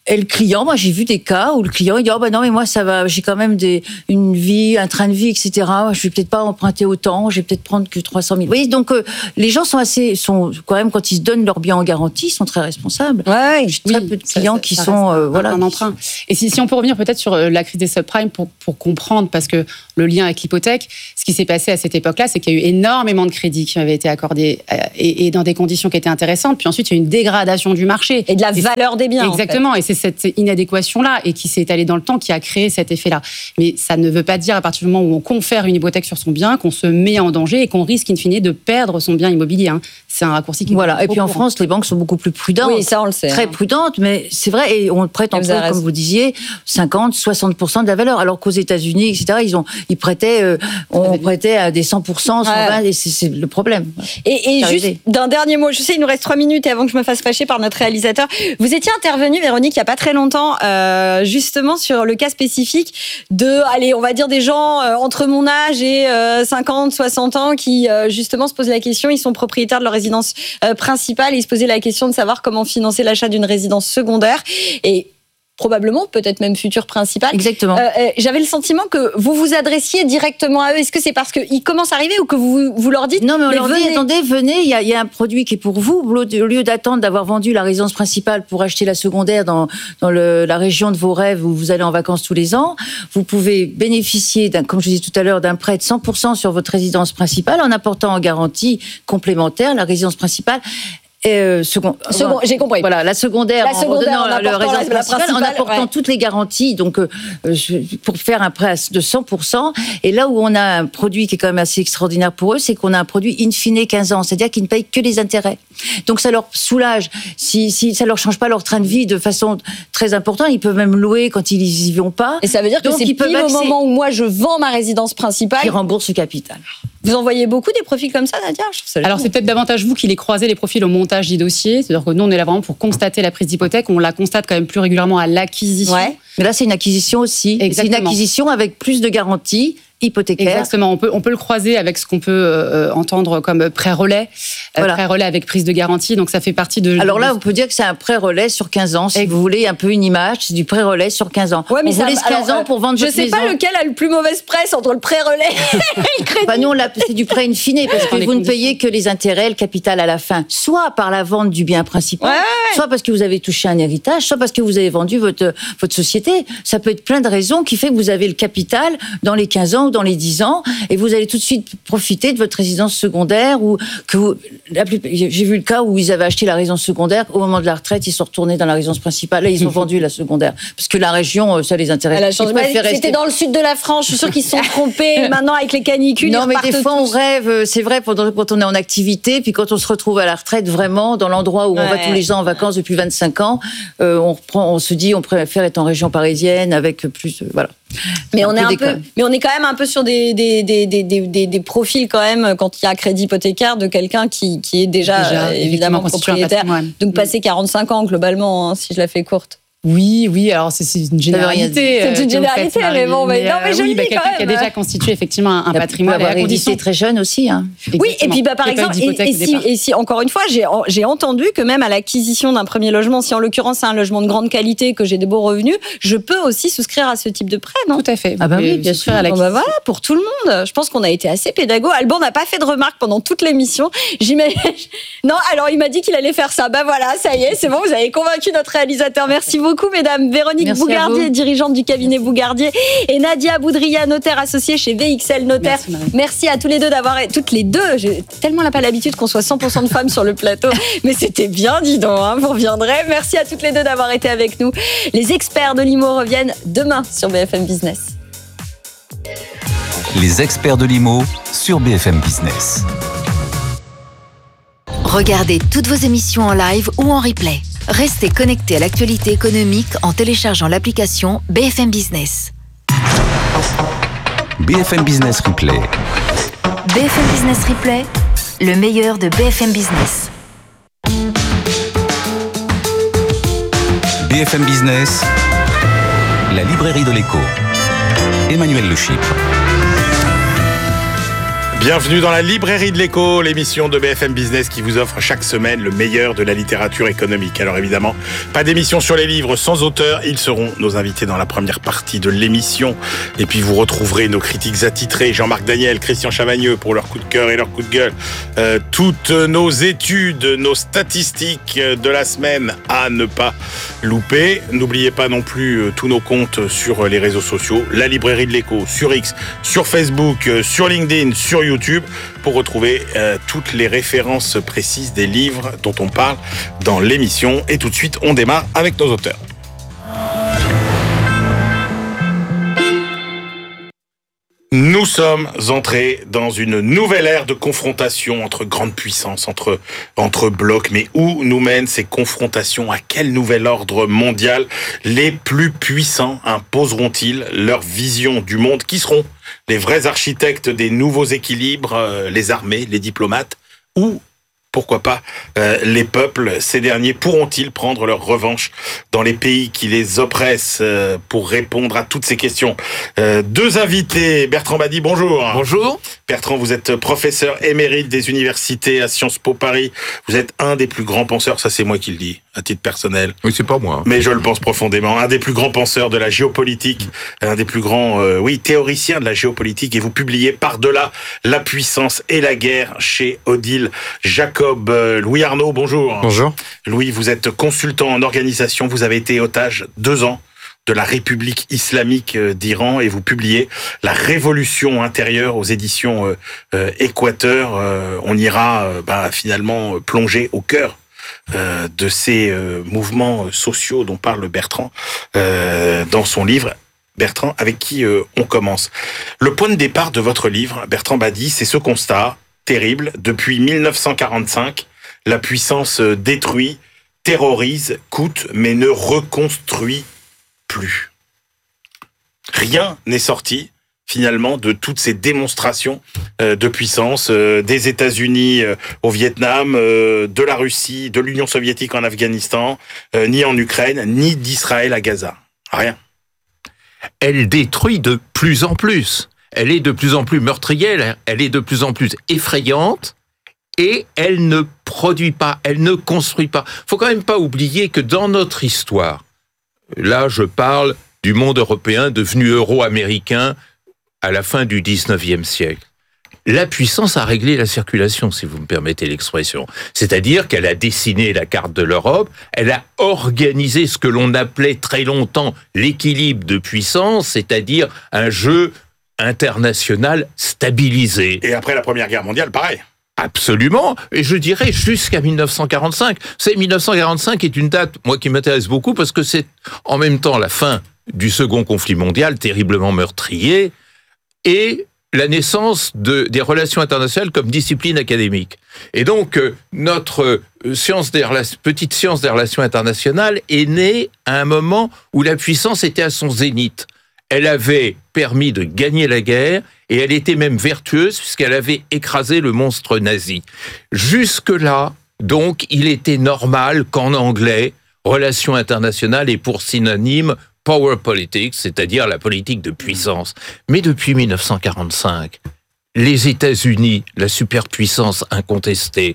et le client, moi j'ai vu des cas où le client il dit oh ben non mais moi ça va, j'ai quand même des, une vie, un train de vie, et cetera. Je vais peut-être pas emprunter autant, je vais peut-être prendre que trois cent mille. Vous voyez, donc euh, les gens sont assez, sont quand même quand ils se donnent leur bien en garantie, ils sont très responsables. Ouais, j'ai très oui, peu de clients ça, qui ça sont un, euh, voilà un emprunt. Et si, si on peut revenir peut-être sur la crise des subprimes pour pour comprendre, parce que le lien avec l'hypothèque, ce qui s'est passé à cette époque-là, c'est qu'il y a eu énormément de crédits qui avaient été accordés euh, et, et dans des conditions qui étaient intéressantes. Puis ensuite il y a eu une dégradation du marché et de la valeur des biens. Exactement, en fait. Et c'est cette inadéquation-là et qui s'est étalée dans le temps qui a créé cet effet-là. Mais ça ne veut pas dire à partir du moment où on confère une hypothèque sur son bien qu'on se met en danger et qu'on risque in fine de perdre son bien immobilier. Hein. C'est un raccourci qui. Voilà. Et puis en France, les banques sont beaucoup plus prudentes. Oui, ça on le sait. Très hein. prudentes, mais c'est vrai et on prête en prêt, comme vous disiez, cinquante, soixante pour cent de la valeur. Alors qu'aux États-Unis, et cetera, ils ont, ils prêtaient, euh, on prêtait à des cent pour cent, cent vingt, ouais. Et c'est, c'est le problème. Et, et juste d'un dernier mot, je sais, il nous reste trois minutes et avant que je me fasse fâcher par notre réalisateur, vous étiez intervenue, Véronique, il n'y a pas très longtemps, euh, justement sur le cas spécifique de, allez, on va dire des gens euh, entre mon âge et euh, cinquante, soixante ans qui euh, justement se posent la question, ils sont propriétaires de leur résidence euh, principale et ils se posaient la question de savoir comment financer l'achat d'une résidence secondaire et probablement, peut-être même futur principal. Exactement. Euh, euh, j'avais le sentiment que vous vous adressiez directement à eux. Est-ce que c'est parce qu'ils commencent à arriver ou que vous, vous leur dites non, mais on mais leur venez. dit, attendez, venez, il y a, y a un produit qui est pour vous. Au lieu d'attendre d'avoir vendu la résidence principale pour acheter la secondaire dans, dans le, la région de vos rêves où vous allez en vacances tous les ans, vous pouvez bénéficier, d'un, comme je disais tout à l'heure, d'un prêt de cent pour cent sur votre résidence principale en apportant en garantie complémentaire la résidence principale. Euh, second, second, j'ai compris. Voilà, la secondaire, la secondaire en, en apportant, le la, la principale, en apportant ouais. toutes les garanties, donc euh, pour faire un prêt de cent pour cent. Et là où on a un produit qui est quand même assez extraordinaire pour eux, c'est qu'on a un produit in fine quinze ans, c'est-à-dire qu'ils ne payent que les intérêts. Donc ça leur soulage. Si, si ça leur change pas leur train de vie de façon très importante, ils peuvent même louer quand ils y vont pas. Et ça veut dire que donc, c'est pile au moment où moi je vends ma résidence principale, qui rembourse le capital. Vous en voyez beaucoup des profils comme ça, Nadia? Je trouve ça Alors, c'est peut-être davantage vous qui les croisez, les profils au montage des dossiers. C'est-à-dire que nous, on est là vraiment pour constater la prise d'hypothèque. On la constate quand même plus régulièrement à l'acquisition. Ouais. Mais là, c'est une acquisition aussi. Exactement. C'est une acquisition avec plus de garanties hypothécaire. Exactement. On peut, on peut le croiser avec ce qu'on peut euh, entendre comme prêt-relais. Euh, voilà. Prêt-relais avec prise de garantie. Donc, ça fait partie de... Alors là, de... on peut dire que c'est un prêt-relais sur quinze ans. Si et... vous voulez un peu une image, c'est du prêt-relais sur quinze ans. Ouais, mais on ça, vous laisse quinze alors, ans pour vendre je votre maison. Je sais pas lequel a le plus mauvaise presse entre le prêt-relais et le crédit. Bah, nous, on l'a, c'est du prêt in fine parce que vous ne payez que les intérêts, le capital à la fin. Soit par la vente du bien principal, ouais, ouais. soit parce que vous avez touché un héritage, soit parce que vous avez vendu votre, votre société. Ça peut être plein de raisons qui fait que vous avez le capital dans les quinze ans ou dans les dix ans. Et vous allez tout de suite profiter de votre résidence secondaire ou que vous, la plus, j'ai vu le cas où ils avaient acheté la résidence secondaire au moment de la retraite, ils sont retournés dans la résidence principale. Là, ils ont vendu la secondaire parce que la région, ça les intéresse. Elle a changé. C'était rester... dans le sud de la France. Je suis sûre qu'ils se sont trompés. Maintenant, avec les canicules, non, ils mais des fois, tous. on rêve. C'est vrai quand on est en activité, puis quand on se retrouve à la retraite, vraiment dans l'endroit où ouais. on va tous les ans en vacances depuis vingt-cinq ans, euh, on reprend, on se dit, on préfère être en région parisienne avec plus, euh, voilà. Mais on est un peu, mais on est quand même un peu sur des des des des des, des profils quand même quand il y a crédit hypothécaire de quelqu'un qui qui est déjà, déjà euh, évidemment propriétaire. Donc passer quarante-cinq ans globalement, hein, si je la fais courte. Oui, oui, alors c'est, c'est une généralité. C'est une généralité, mais bon, mais, non, mais je oui, le dis bah, quand même. Qui a déjà constitué effectivement un, un patrimoine. À condition très jeune aussi. Hein. Oui, et puis bah, par exemple, et, et, si, et si encore une fois, j'ai, j'ai entendu que même à l'acquisition d'un premier logement, si en l'occurrence c'est un logement de grande qualité, que j'ai de beaux revenus, je peux aussi souscrire à ce type de prêt, non? Tout à fait. Ah bah oui, bien sûr. Bon bah voilà, pour tout le monde. Je pense qu'on a été assez pédago. Alban n'a pas fait de remarques pendant toute l'émission. J'imagine. Non, alors il m'a dit qu'il allait faire ça. Bah voilà, ça y est, c'est bon, vous avez convaincu notre réalisateur. Merci beaucoup, mesdames. Véronique Merci Bougardier, dirigeante du cabinet Bougardier, et Nadia Boudria, notaire associée chez V X L Notaire. Merci, Merci à tous les deux d'avoir, toutes les deux. J'ai tellement pas l'habitude qu'on soit cent pour cent de femmes sur le plateau, mais c'était bien, dis donc, hein, vous reviendrez. Merci à toutes les deux d'avoir été avec nous. Les experts de l'I M O reviennent demain sur B F M Business. Les experts de l'I M O sur B F M Business. Regardez toutes vos émissions en live ou en replay. Restez connectés à l'actualité économique en téléchargeant l'application B F M Business. B F M Business Replay. B F M Business Replay, le meilleur de B F M Business. B F M Business, la librairie de l'écho. Emmanuel Le Chypre. Bienvenue dans la librairie de l'écho, l'émission de B F M Business qui vous offre chaque semaine le meilleur de la littérature économique. Alors évidemment, pas d'émission sur les livres sans auteur. Ils seront nos invités dans la première partie de l'émission. Et puis vous retrouverez nos critiques attitrés, Jean-Marc Daniel, Christian Chavagneux pour leur coup de cœur et leur coup de gueule. Euh, toutes nos études, nos statistiques de la semaine à ne pas louper. N'oubliez pas non plus euh, tous nos comptes sur les réseaux sociaux. La librairie de l'écho sur X, sur Facebook, euh, sur LinkedIn, sur YouTube. YouTube pour retrouver euh, toutes les références précises des livres dont on parle dans l'émission. Et tout de suite, on démarre avec nos auteurs. Nous sommes entrés dans une nouvelle ère de confrontation entre grandes puissances, entre, entre blocs. Mais où nous mènent ces confrontations? À quel nouvel ordre mondial les plus puissants imposeront-ils leur vision du monde? Qui seront les vrais architectes des nouveaux équilibres? euh, Les armées, les diplomates ou pourquoi pas euh, les peuples? Ces derniers pourront-ils prendre leur revanche dans les pays qui les oppressent? euh, Pour répondre à toutes ces questions, euh, deux invités. Bertrand Badi, bonjour. Bonjour. Bertrand, vous êtes professeur émérite des universités à Sciences Po Paris. Vous êtes un des plus grands penseurs, ça c'est moi qui le dis, à titre personnel. Oui, c'est pas moi. Mais je le pense profondément. Un des plus grands penseurs de la géopolitique, un des plus grands, euh, oui, théoriciens de la géopolitique. Et vous publiez Par-delà la puissance et la guerre chez Odile Jacob. Euh, Louis Arnaud, bonjour. Bonjour. Louis, vous êtes consultant en organisation. Vous avez été otage deux ans de la République islamique d'Iran et vous publiez La révolution intérieure aux éditions euh, euh, Équateur. Euh, on ira euh, bah, finalement plonger au cœur euh, de ces euh, mouvements sociaux dont parle Bertrand euh, dans son livre. Bertrand, avec qui euh, on commence? Le point de départ de votre livre, Bertrand Badi, c'est ce constat terrible. Depuis mille neuf cent quarante-cinq, la puissance détruit, terrorise, coûte, mais ne reconstruit plus. Rien n'est sorti finalement de toutes ces démonstrations euh, de puissance euh, des États-Unis euh, au Vietnam, euh, de la Russie, de l'Union soviétique en Afghanistan, euh, ni en Ukraine, ni d'Israël à Gaza. Rien. Elle détruit de plus en plus. Elle est de plus en plus meurtrière, elle est de plus en plus effrayante et elle ne produit pas, elle ne construit pas. Faut quand même pas oublier que dans notre histoire, là je parle du monde européen devenu euro-américain à la fin du dix-neuvième siècle, la puissance a réglé la circulation, si vous me permettez l'expression. C'est-à-dire qu'elle a dessiné la carte de l'Europe, elle a organisé ce que l'on appelait très longtemps l'équilibre de puissance, c'est-à-dire un jeu international stabilisé. Et après la Première Guerre mondiale, pareil. Absolument, et je dirais jusqu'à mille neuf cent quarante-cinq. Vous savez, mille neuf cent quarante-cinq est une date, moi, qui m'intéresse beaucoup, parce que c'est en même temps la fin du second conflit mondial, terriblement meurtrier, et la naissance de, des relations internationales comme discipline académique. Et donc, euh, notre euh, science des relations, petite science des relations internationales est née à un moment où la puissance était à son zénith. Elle avait permis de gagner la guerre et elle était même vertueuse puisqu'elle avait écrasé le monstre nazi. Jusque-là, donc, il était normal qu'en anglais, relations internationales ait pour synonyme power politics, c'est-à-dire la politique de puissance. Mais depuis mille neuf cent quarante-cinq, les États-Unis, la superpuissance incontestée,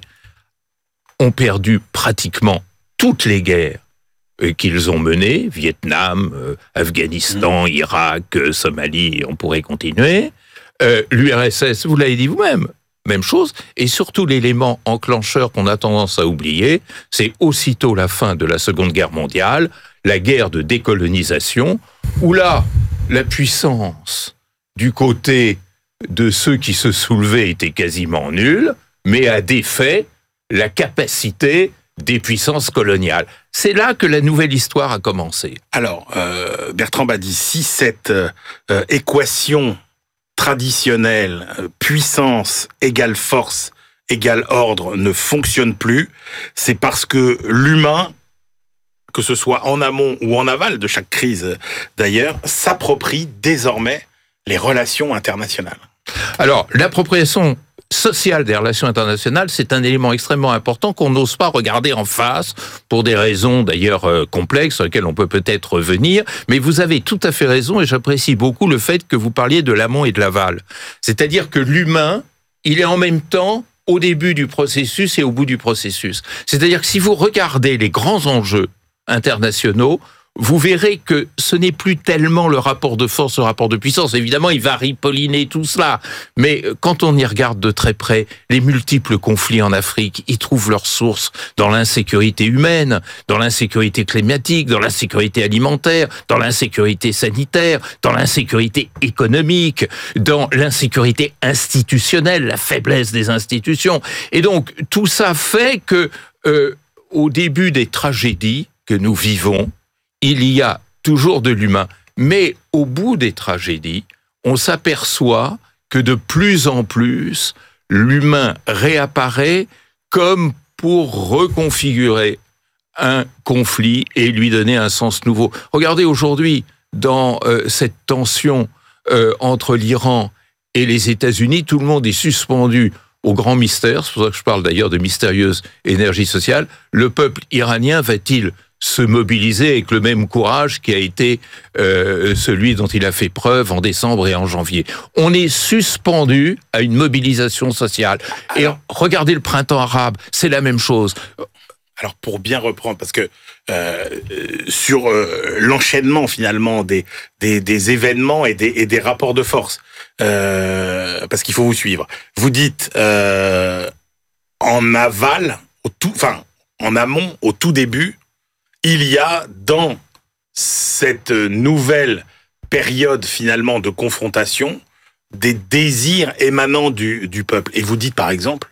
ont perdu pratiquement toutes les guerres qu'ils ont mené, Vietnam, euh, Afghanistan, Irak, euh, Somalie, on pourrait continuer. Euh, L'U R S S, vous l'avez dit vous-même, même chose. Et surtout, l'élément enclencheur qu'on a tendance à oublier, c'est aussitôt la fin de la Seconde Guerre mondiale, la guerre de décolonisation, où là, la puissance du côté de ceux qui se soulevaient était quasiment nulle, mais a défait la capacité des puissances coloniales. C'est là que la nouvelle histoire a commencé. Alors, euh, Bertrand Badi, si cette euh, équation traditionnelle, euh, puissance égale force égale ordre, ne fonctionne plus, c'est parce que l'humain, que ce soit en amont ou en aval de chaque crise d'ailleurs, s'approprie désormais les relations internationales. Alors, l'appropriation sociale des relations internationales, c'est un élément extrêmement important qu'on n'ose pas regarder en face, pour des raisons d'ailleurs euh, complexes, sur lesquelles on peut peut-être revenir, mais vous avez tout à fait raison, et j'apprécie beaucoup le fait que vous parliez de l'amont et de l'aval. C'est-à-dire que l'humain il est en même temps au début du processus et au bout du processus. C'est-à-dire que si vous regardez les grands enjeux internationaux, vous verrez que ce n'est plus tellement le rapport de force, le rapport de puissance. Évidemment, il va ripolliner tout cela. Mais quand on y regarde de très près, les multiples conflits en Afrique, ils trouvent leur source dans l'insécurité humaine, dans l'insécurité climatique, dans l'insécurité alimentaire, dans l'insécurité sanitaire, dans l'insécurité économique, dans l'insécurité institutionnelle, la faiblesse des institutions. Et donc, tout ça fait que, euh, au début des tragédies que nous vivons, il y a toujours de l'humain. Mais au bout des tragédies, on s'aperçoit que de plus en plus, l'humain réapparaît comme pour reconfigurer un conflit et lui donner un sens nouveau. Regardez aujourd'hui, dans euh, cette tension euh, entre l'Iran et les États-Unis, tout le monde est suspendu au grand mystère, c'est pour ça que je parle d'ailleurs de mystérieuse énergie sociale. Le peuple iranien va-t-il se mobiliser avec le même courage qui a été euh, celui dont il a fait preuve en décembre et en janvier? On est suspendu à une mobilisation sociale. Et regardez le printemps arabe, c'est la même chose. Alors pour bien reprendre, parce que euh, sur euh, l'enchaînement finalement des, des, des événements et des, et des rapports de force, euh, parce qu'il faut vous suivre. Vous dites euh, en aval, au tout, enfin en amont, au tout début, il y a dans cette nouvelle période finalement de confrontation des désirs émanant du, du peuple. Et vous dites par exemple,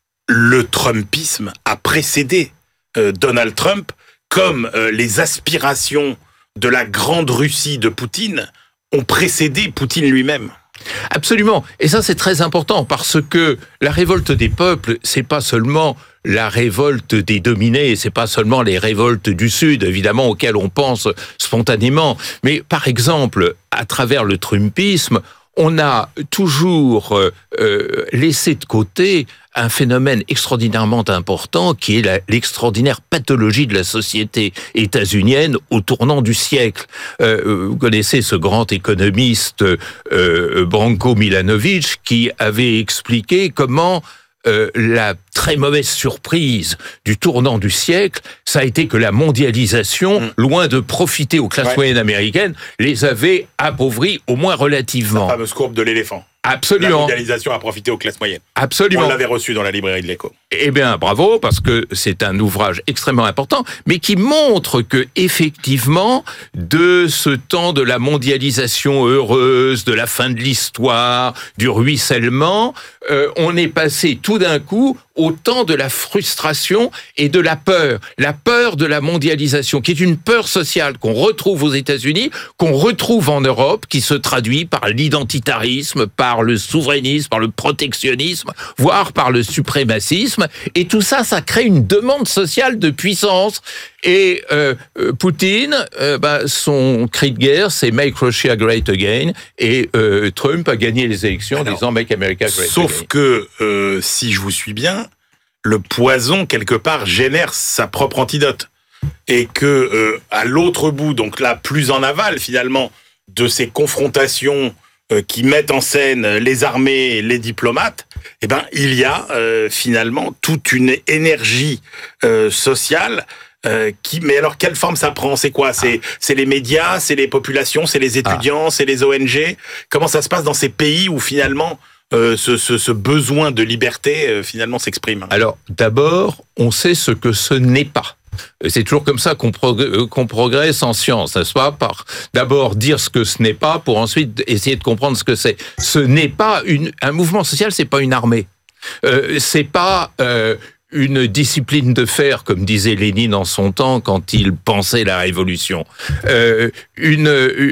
le Trumpisme a précédé euh, Donald Trump, comme euh, les aspirations de la grande Russie de Poutine ont précédé Poutine lui-même. Absolument. Et ça, c'est très important parce que la révolte des peuples, c'est pas seulement la révolte des dominés, c'est pas seulement les révoltes du Sud, évidemment, auxquelles on pense spontanément. Mais par exemple, à travers le Trumpisme, on a toujours euh, laissé de côté un phénomène extraordinairement important qui est la, l'extraordinaire pathologie de la société états-unienne au tournant du siècle. Euh, vous connaissez ce grand économiste euh, Branko Milanovic qui avait expliqué comment euh, la très mauvaise surprise du tournant du siècle, ça a été que la mondialisation, mmh. loin de profiter aux classes ouais. moyennes américaines, les avait appauvries au moins relativement. La fameuse courbe de l'éléphant. Absolument. La mondialisation a profité aux classes moyennes. Absolument. On l'avait reçu dans la librairie de l'Écho. Eh bien, bravo, parce que c'est un ouvrage extrêmement important, mais qui montre que, effectivement, de ce temps de la mondialisation heureuse, de la fin de l'histoire, du ruissellement, euh, on est passé tout d'un coup au temps de la frustration et de la peur. La peur de la mondialisation, qui est une peur sociale qu'on retrouve aux États-Unis, qu'on retrouve en Europe, qui se traduit par l'identitarisme, par le souverainisme, par le protectionnisme, voire par le suprémacisme. Et tout ça, ça crée une demande sociale de puissance. Et euh, Poutine, euh, bah, son cri de guerre, c'est « Make Russia Great Again ». Et euh, Trump a gagné les élections en disant « Make America Great sauf Again ». Sauf que, euh, si je vous suis bien, le poison, quelque part, génère sa propre antidote. Et que, euh, à l'autre bout, donc là, plus en aval, finalement, de ces confrontations euh, qui mettent en scène les armées, les diplomates, eh ben, il y a euh, finalement toute une énergie euh, sociale euh, qui. Mais alors, quelle forme ça prend? C'est quoi? C'est, ah. c'est les médias, c'est les populations, c'est les étudiants, ah. c'est les O N G. Comment ça se passe dans ces pays où finalement euh, ce, ce, ce besoin de liberté euh, finalement s'exprime? Alors, d'abord, on sait ce que ce n'est pas. C'est toujours comme ça qu'on, prog- qu'on progresse en science, n'est-ce pas? Par d'abord dire ce que ce n'est pas, pour ensuite essayer de comprendre ce que c'est. Ce n'est pas une, un mouvement social, c'est pas une armée. Euh, c'est pas euh, une discipline de fer, comme disait Lénine en son temps quand il pensait la révolution. Euh, une,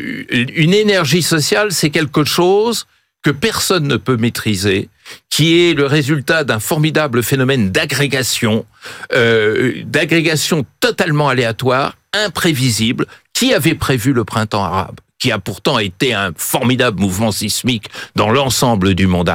une énergie sociale, c'est quelque chose que personne ne peut maîtriser, qui est le résultat d'un formidable phénomène d'agrégation, euh, d'agrégation totalement aléatoire, imprévisible. Qui avait prévu le printemps arabe, qui a pourtant été un formidable mouvement sismique dans l'ensemble du monde arabe?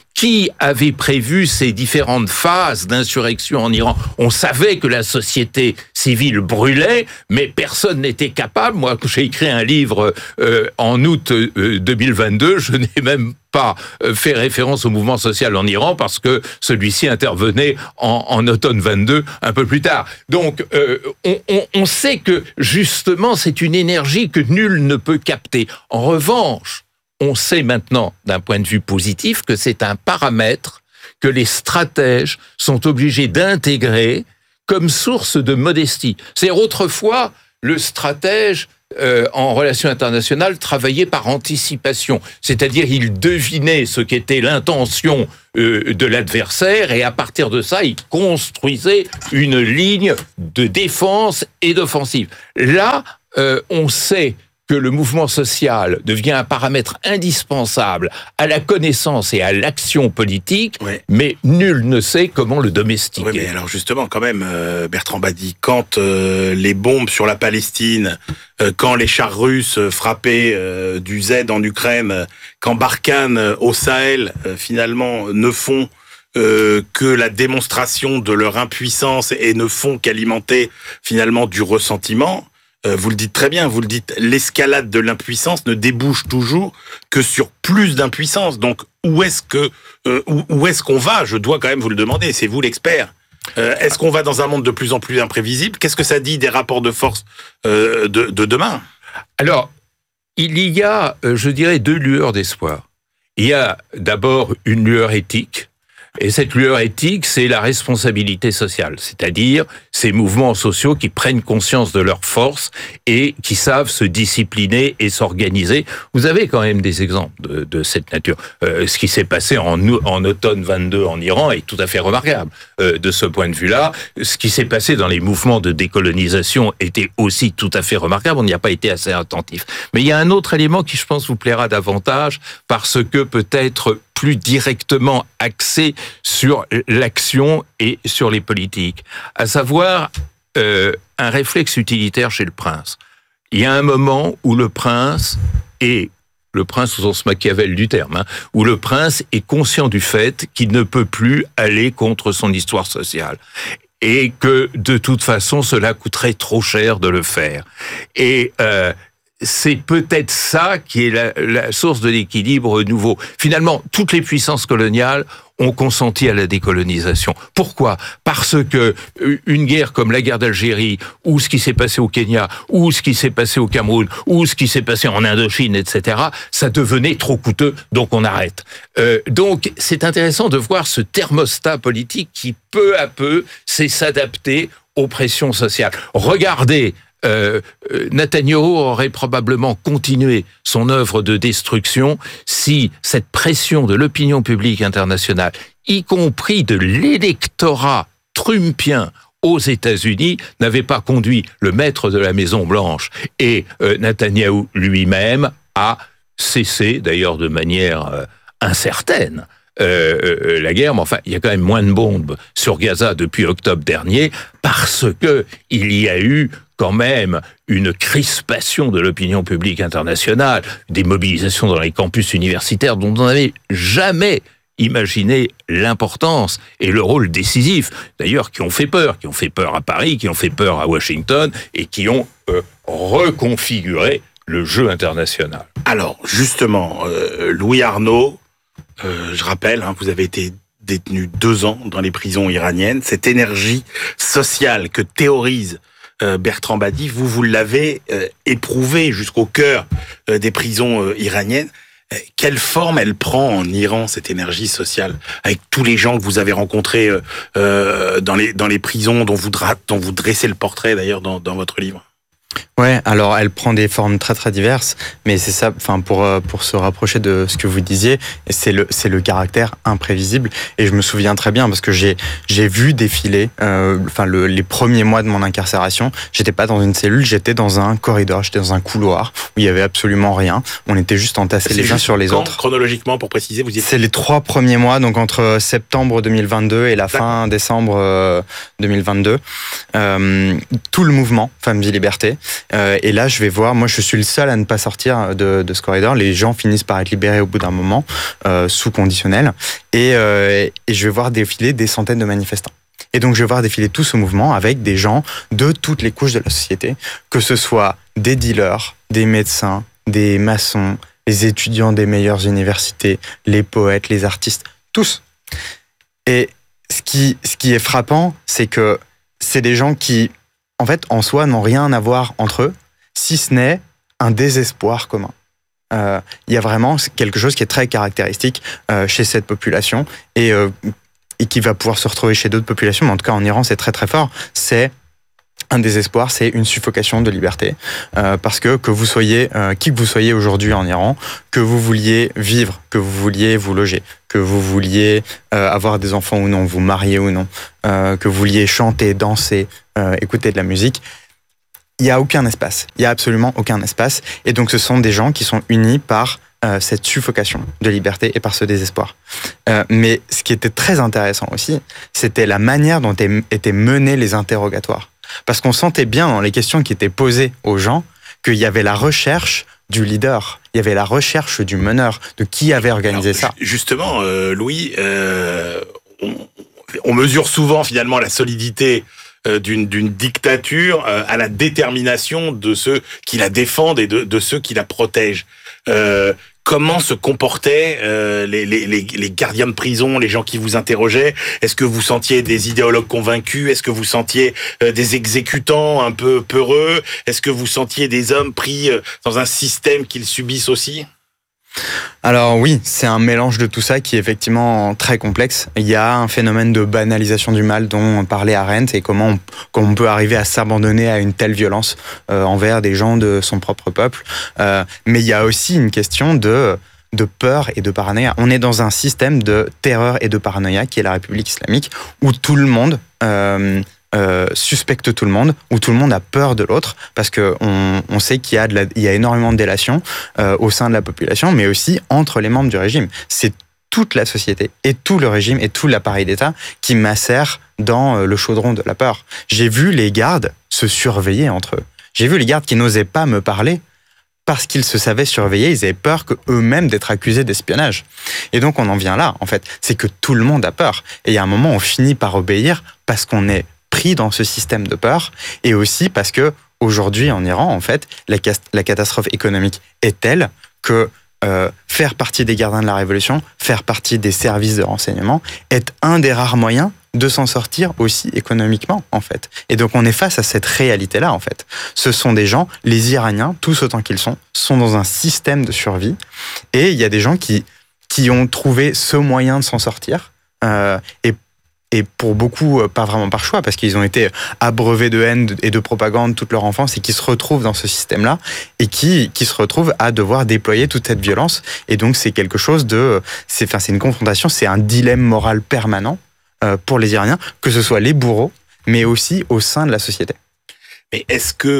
Qui avait prévu ces différentes phases d'insurrection en Iran? On savait que la société civile brûlait, mais personne n'était capable. Moi, j'ai écrit un livre euh, en août euh, deux mille vingt-deux, je n'ai même pas fait référence au mouvement social en Iran parce que celui-ci intervenait en, en automne vingt-deux, un peu plus tard. Donc, euh, on, on, on sait que justement, c'est une énergie que nul ne peut capter. En revanche, on sait maintenant, d'un point de vue positif, que c'est un paramètre que les stratèges sont obligés d'intégrer comme source de modestie. C'est autrefois, le stratège, euh, en relations internationales, travaillait par anticipation. C'est-à-dire, il devinait ce qu'était l'intention euh, de l'adversaire et à partir de ça, il construisait une ligne de défense et d'offensive. Là, euh, on sait que le mouvement social devient un paramètre indispensable à la connaissance et à l'action politique, ouais. mais nul ne sait comment le domestiquer. Oui, mais alors justement, quand même, euh, Bertrand Badi, quand euh, les bombes sur la Palestine, euh, quand les chars russes frappaient euh, du Z en Ukraine, quand Barkhane euh, au Sahel, euh, finalement, ne font euh, que la démonstration de leur impuissance et ne font qu'alimenter, finalement, du ressentiment, Euh, vous le dites très bien, vous le dites, l'escalade de l'impuissance ne débouche toujours que sur plus d'impuissance. Donc, où est-ce que, euh, où, où est-ce qu'on va? Je dois quand même vous le demander. C'est vous l'expert. Euh, est-ce qu'on va dans un monde de plus en plus imprévisible? Qu'est-ce que ça dit des rapports de force euh, de, de demain? Alors, il y a, euh, je dirais, deux lueurs d'espoir. Il y a d'abord une lueur éthique. Et cette lueur éthique, c'est la responsabilité sociale, c'est-à-dire ces mouvements sociaux qui prennent conscience de leur force et qui savent se discipliner et s'organiser. Vous avez quand même des exemples de, de cette nature. Euh, ce qui s'est passé en, en automne vingt-deux en Iran est tout à fait remarquable. Euh, de ce point de vue-là, ce qui s'est passé dans les mouvements de décolonisation était aussi tout à fait remarquable. On n'y a pas été assez attentif. Mais il y a un autre élément qui, je pense, vous plaira davantage parce que peut-être plus directement axé sur l'action et sur les politiques, à savoir euh, un réflexe utilitaire chez le prince. Il y a un moment où le prince est, le prince au sens Machiavel du terme, hein, où le prince est conscient du fait qu'il ne peut plus aller contre son histoire sociale et que de toute façon cela coûterait trop cher de le faire. Et euh, c'est peut-être ça qui est la, la source de l'équilibre nouveau. Finalement, toutes les puissances coloniales ont consenti à la décolonisation. Pourquoi? Parce que une guerre comme la guerre d'Algérie, ou ce qui s'est passé au Kenya, ou ce qui s'est passé au Cameroun, ou ce qui s'est passé en Indochine, et cetera, ça devenait trop coûteux, donc on arrête. Euh, donc, c'est intéressant de voir ce thermostat politique qui, peu à peu, sait s'adapter aux pressions sociales. Regardez, Euh, Netanyahou aurait probablement continué son œuvre de destruction si cette pression de l'opinion publique internationale, y compris de l'électorat trumpien aux États-Unis, n'avait pas conduit le maître de la Maison-Blanche et euh, Netanyahou lui-même à cesser, d'ailleurs de manière euh, incertaine, Euh, euh, la guerre, mais enfin, il y a quand même moins de bombes sur Gaza depuis octobre dernier parce que il y a eu quand même une crispation de l'opinion publique internationale, des mobilisations dans les campus universitaires dont on n'avait jamais imaginé l'importance et le rôle décisif, d'ailleurs, qui ont fait peur, qui ont fait peur à Paris, qui ont fait peur à Washington et qui ont euh, reconfiguré le jeu international. Alors, justement, euh, Louis Arnaud, Euh, je rappelle, hein, vous avez été détenu deux ans dans les prisons iraniennes. Cette énergie sociale que théorise euh, Bertrand Badi, vous, vous l'avez euh, éprouvée jusqu'au cœur euh, des prisons euh, iraniennes. Euh, quelle forme elle prend en Iran, cette énergie sociale, avec tous les gens que vous avez rencontrés euh, euh, dans les dans les prisons, dont vous dont vous dressez le portrait d'ailleurs dans, dans votre livre? Ouais, alors elle prend des formes très très diverses, mais c'est ça, enfin pour pour se rapprocher de ce que vous disiez, c'est le c'est le caractère imprévisible. Et je me souviens très bien parce que j'ai j'ai vu défiler, euh, enfin le, les premiers mois de mon incarcération, j'étais pas dans une cellule, j'étais dans un corridor, j'étais dans un couloir où il y avait absolument rien. On était juste entassés les uns sur les autres. Chronologiquement, pour préciser, vous y étiez... C'est les trois premiers mois, donc entre septembre deux mille vingt-deux et la fin décembre deux mille vingt-deux. Euh, tout le mouvement Femmes, Vie, Liberté. Euh, et là, je vais voir, moi je suis le seul à ne pas sortir de, de ce corridor. Les gens finissent par être libérés au bout d'un moment, euh, sous conditionnel. Et, euh, et je vais voir défiler des centaines de manifestants. Et donc je vais voir défiler tout ce mouvement avec des gens de toutes les couches de la société, que ce soit des dealers, des médecins, des maçons, les étudiants des meilleures universités, les poètes, les artistes, tous. Et ce qui, ce qui est frappant, c'est que c'est des gens qui, en fait, en soi, n'ont rien à voir entre eux, si ce n'est un désespoir commun. Euh, il y a vraiment quelque chose qui est très caractéristique euh, chez cette population et, euh, et qui va pouvoir se retrouver chez d'autres populations, mais en tout cas en Iran, c'est très très fort. C'est un désespoir, c'est une suffocation de liberté. Euh, parce que que vous soyez, euh, qui que vous soyez aujourd'hui en Iran, que vous vouliez vivre, que vous vouliez vous loger, que vous vouliez euh, avoir des enfants ou non, vous marier ou non, euh, que vous vouliez chanter, danser, euh, écouter de la musique, il n'y a aucun espace. Il n'y a absolument aucun espace. Et donc ce sont des gens qui sont unis par euh, cette suffocation de liberté et par ce désespoir. Euh, mais ce qui était très intéressant aussi, c'était la manière dont étaient menés les interrogatoires. Parce qu'on sentait bien dans les questions qui étaient posées aux gens qu'il y avait la recherche du leader, il y avait la recherche du meneur, de qui avait organisé Alors, ça. Justement, euh, Louis, euh, on, on mesure souvent finalement la solidité euh, d'une, d'une dictature euh, à la détermination de ceux qui la défendent et de, de ceux qui la protègent. Euh, Comment se comportaient euh, les, les, les gardiens de prison, les gens qui vous interrogeaient? Est-ce que vous sentiez des idéologues convaincus? Est-ce que vous sentiez euh, des exécutants un peu peureux? Est-ce que vous sentiez des hommes pris euh, dans un système qu'ils subissent aussi? Alors oui, c'est un mélange de tout ça qui est effectivement très complexe. Il y a un phénomène de banalisation du mal dont parlait Arendt et comment on, comment on peut arriver à s'abandonner à une telle violence euh, envers des gens de son propre peuple. Euh, mais il y a aussi une question de, de peur et de paranoïa. On est dans un système de terreur et de paranoïa qui est la République islamique où tout le monde... Euh, Euh, suspecte tout le monde, où tout le monde a peur de l'autre, parce que on, on sait qu'il y a, de la, il y a énormément de délations euh, au sein de la population, mais aussi entre les membres du régime. C'est toute la société et tout le régime et tout l'appareil d'État qui macère dans le chaudron de la peur. J'ai vu les gardes se surveiller entre eux. J'ai vu les gardes qui n'osaient pas me parler parce qu'ils se savaient surveiller, ils avaient peur qu'eux-mêmes d'être accusés d'espionnage. Et donc on en vient là, en fait. C'est que tout le monde a peur. Et il y a un moment, on finit par obéir parce qu'on est pris dans ce système de peur, et aussi parce que aujourd'hui en Iran, en fait, la, la catastrophe économique est telle que euh, faire partie des gardiens de la révolution, faire partie des services de renseignement, est un des rares moyens de s'en sortir aussi économiquement, en fait. Et donc on est face à cette réalité-là, en fait. Ce sont des gens, les Iraniens, tous autant qu'ils sont, sont dans un système de survie, et il y a des gens qui, qui ont trouvé ce moyen de s'en sortir, euh, et Et pour beaucoup, pas vraiment par choix, parce qu'ils ont été abreuvés de haine et de propagande toute leur enfance et qui se retrouvent dans ce système-là et qui, qui se retrouvent à devoir déployer toute cette violence. Et donc, c'est quelque chose de... C'est, enfin, c'est une confrontation, c'est un dilemme moral permanent euh, pour les Iraniens, que ce soit les bourreaux, mais aussi au sein de la société. Mais est-ce que,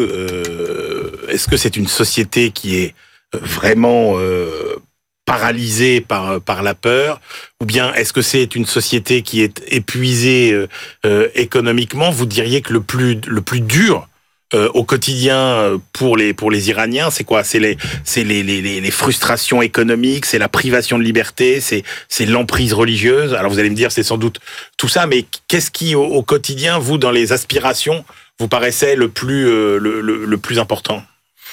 euh, est-ce que c'est une société qui est vraiment... Euh, paralysée par par la peur, ou bien est-ce que c'est une société qui est épuisée euh, euh, économiquement? Vous diriez que le plus le plus dur euh, au quotidien pour les pour les Iraniens, c'est quoi? C'est les c'est les les les frustrations économiques, c'est la privation de liberté, c'est c'est l'emprise religieuse. Alors vous allez me dire c'est sans doute tout ça, mais qu'est-ce qui au, au quotidien, vous, dans les aspirations, vous paraissait le plus euh, le, le le plus important?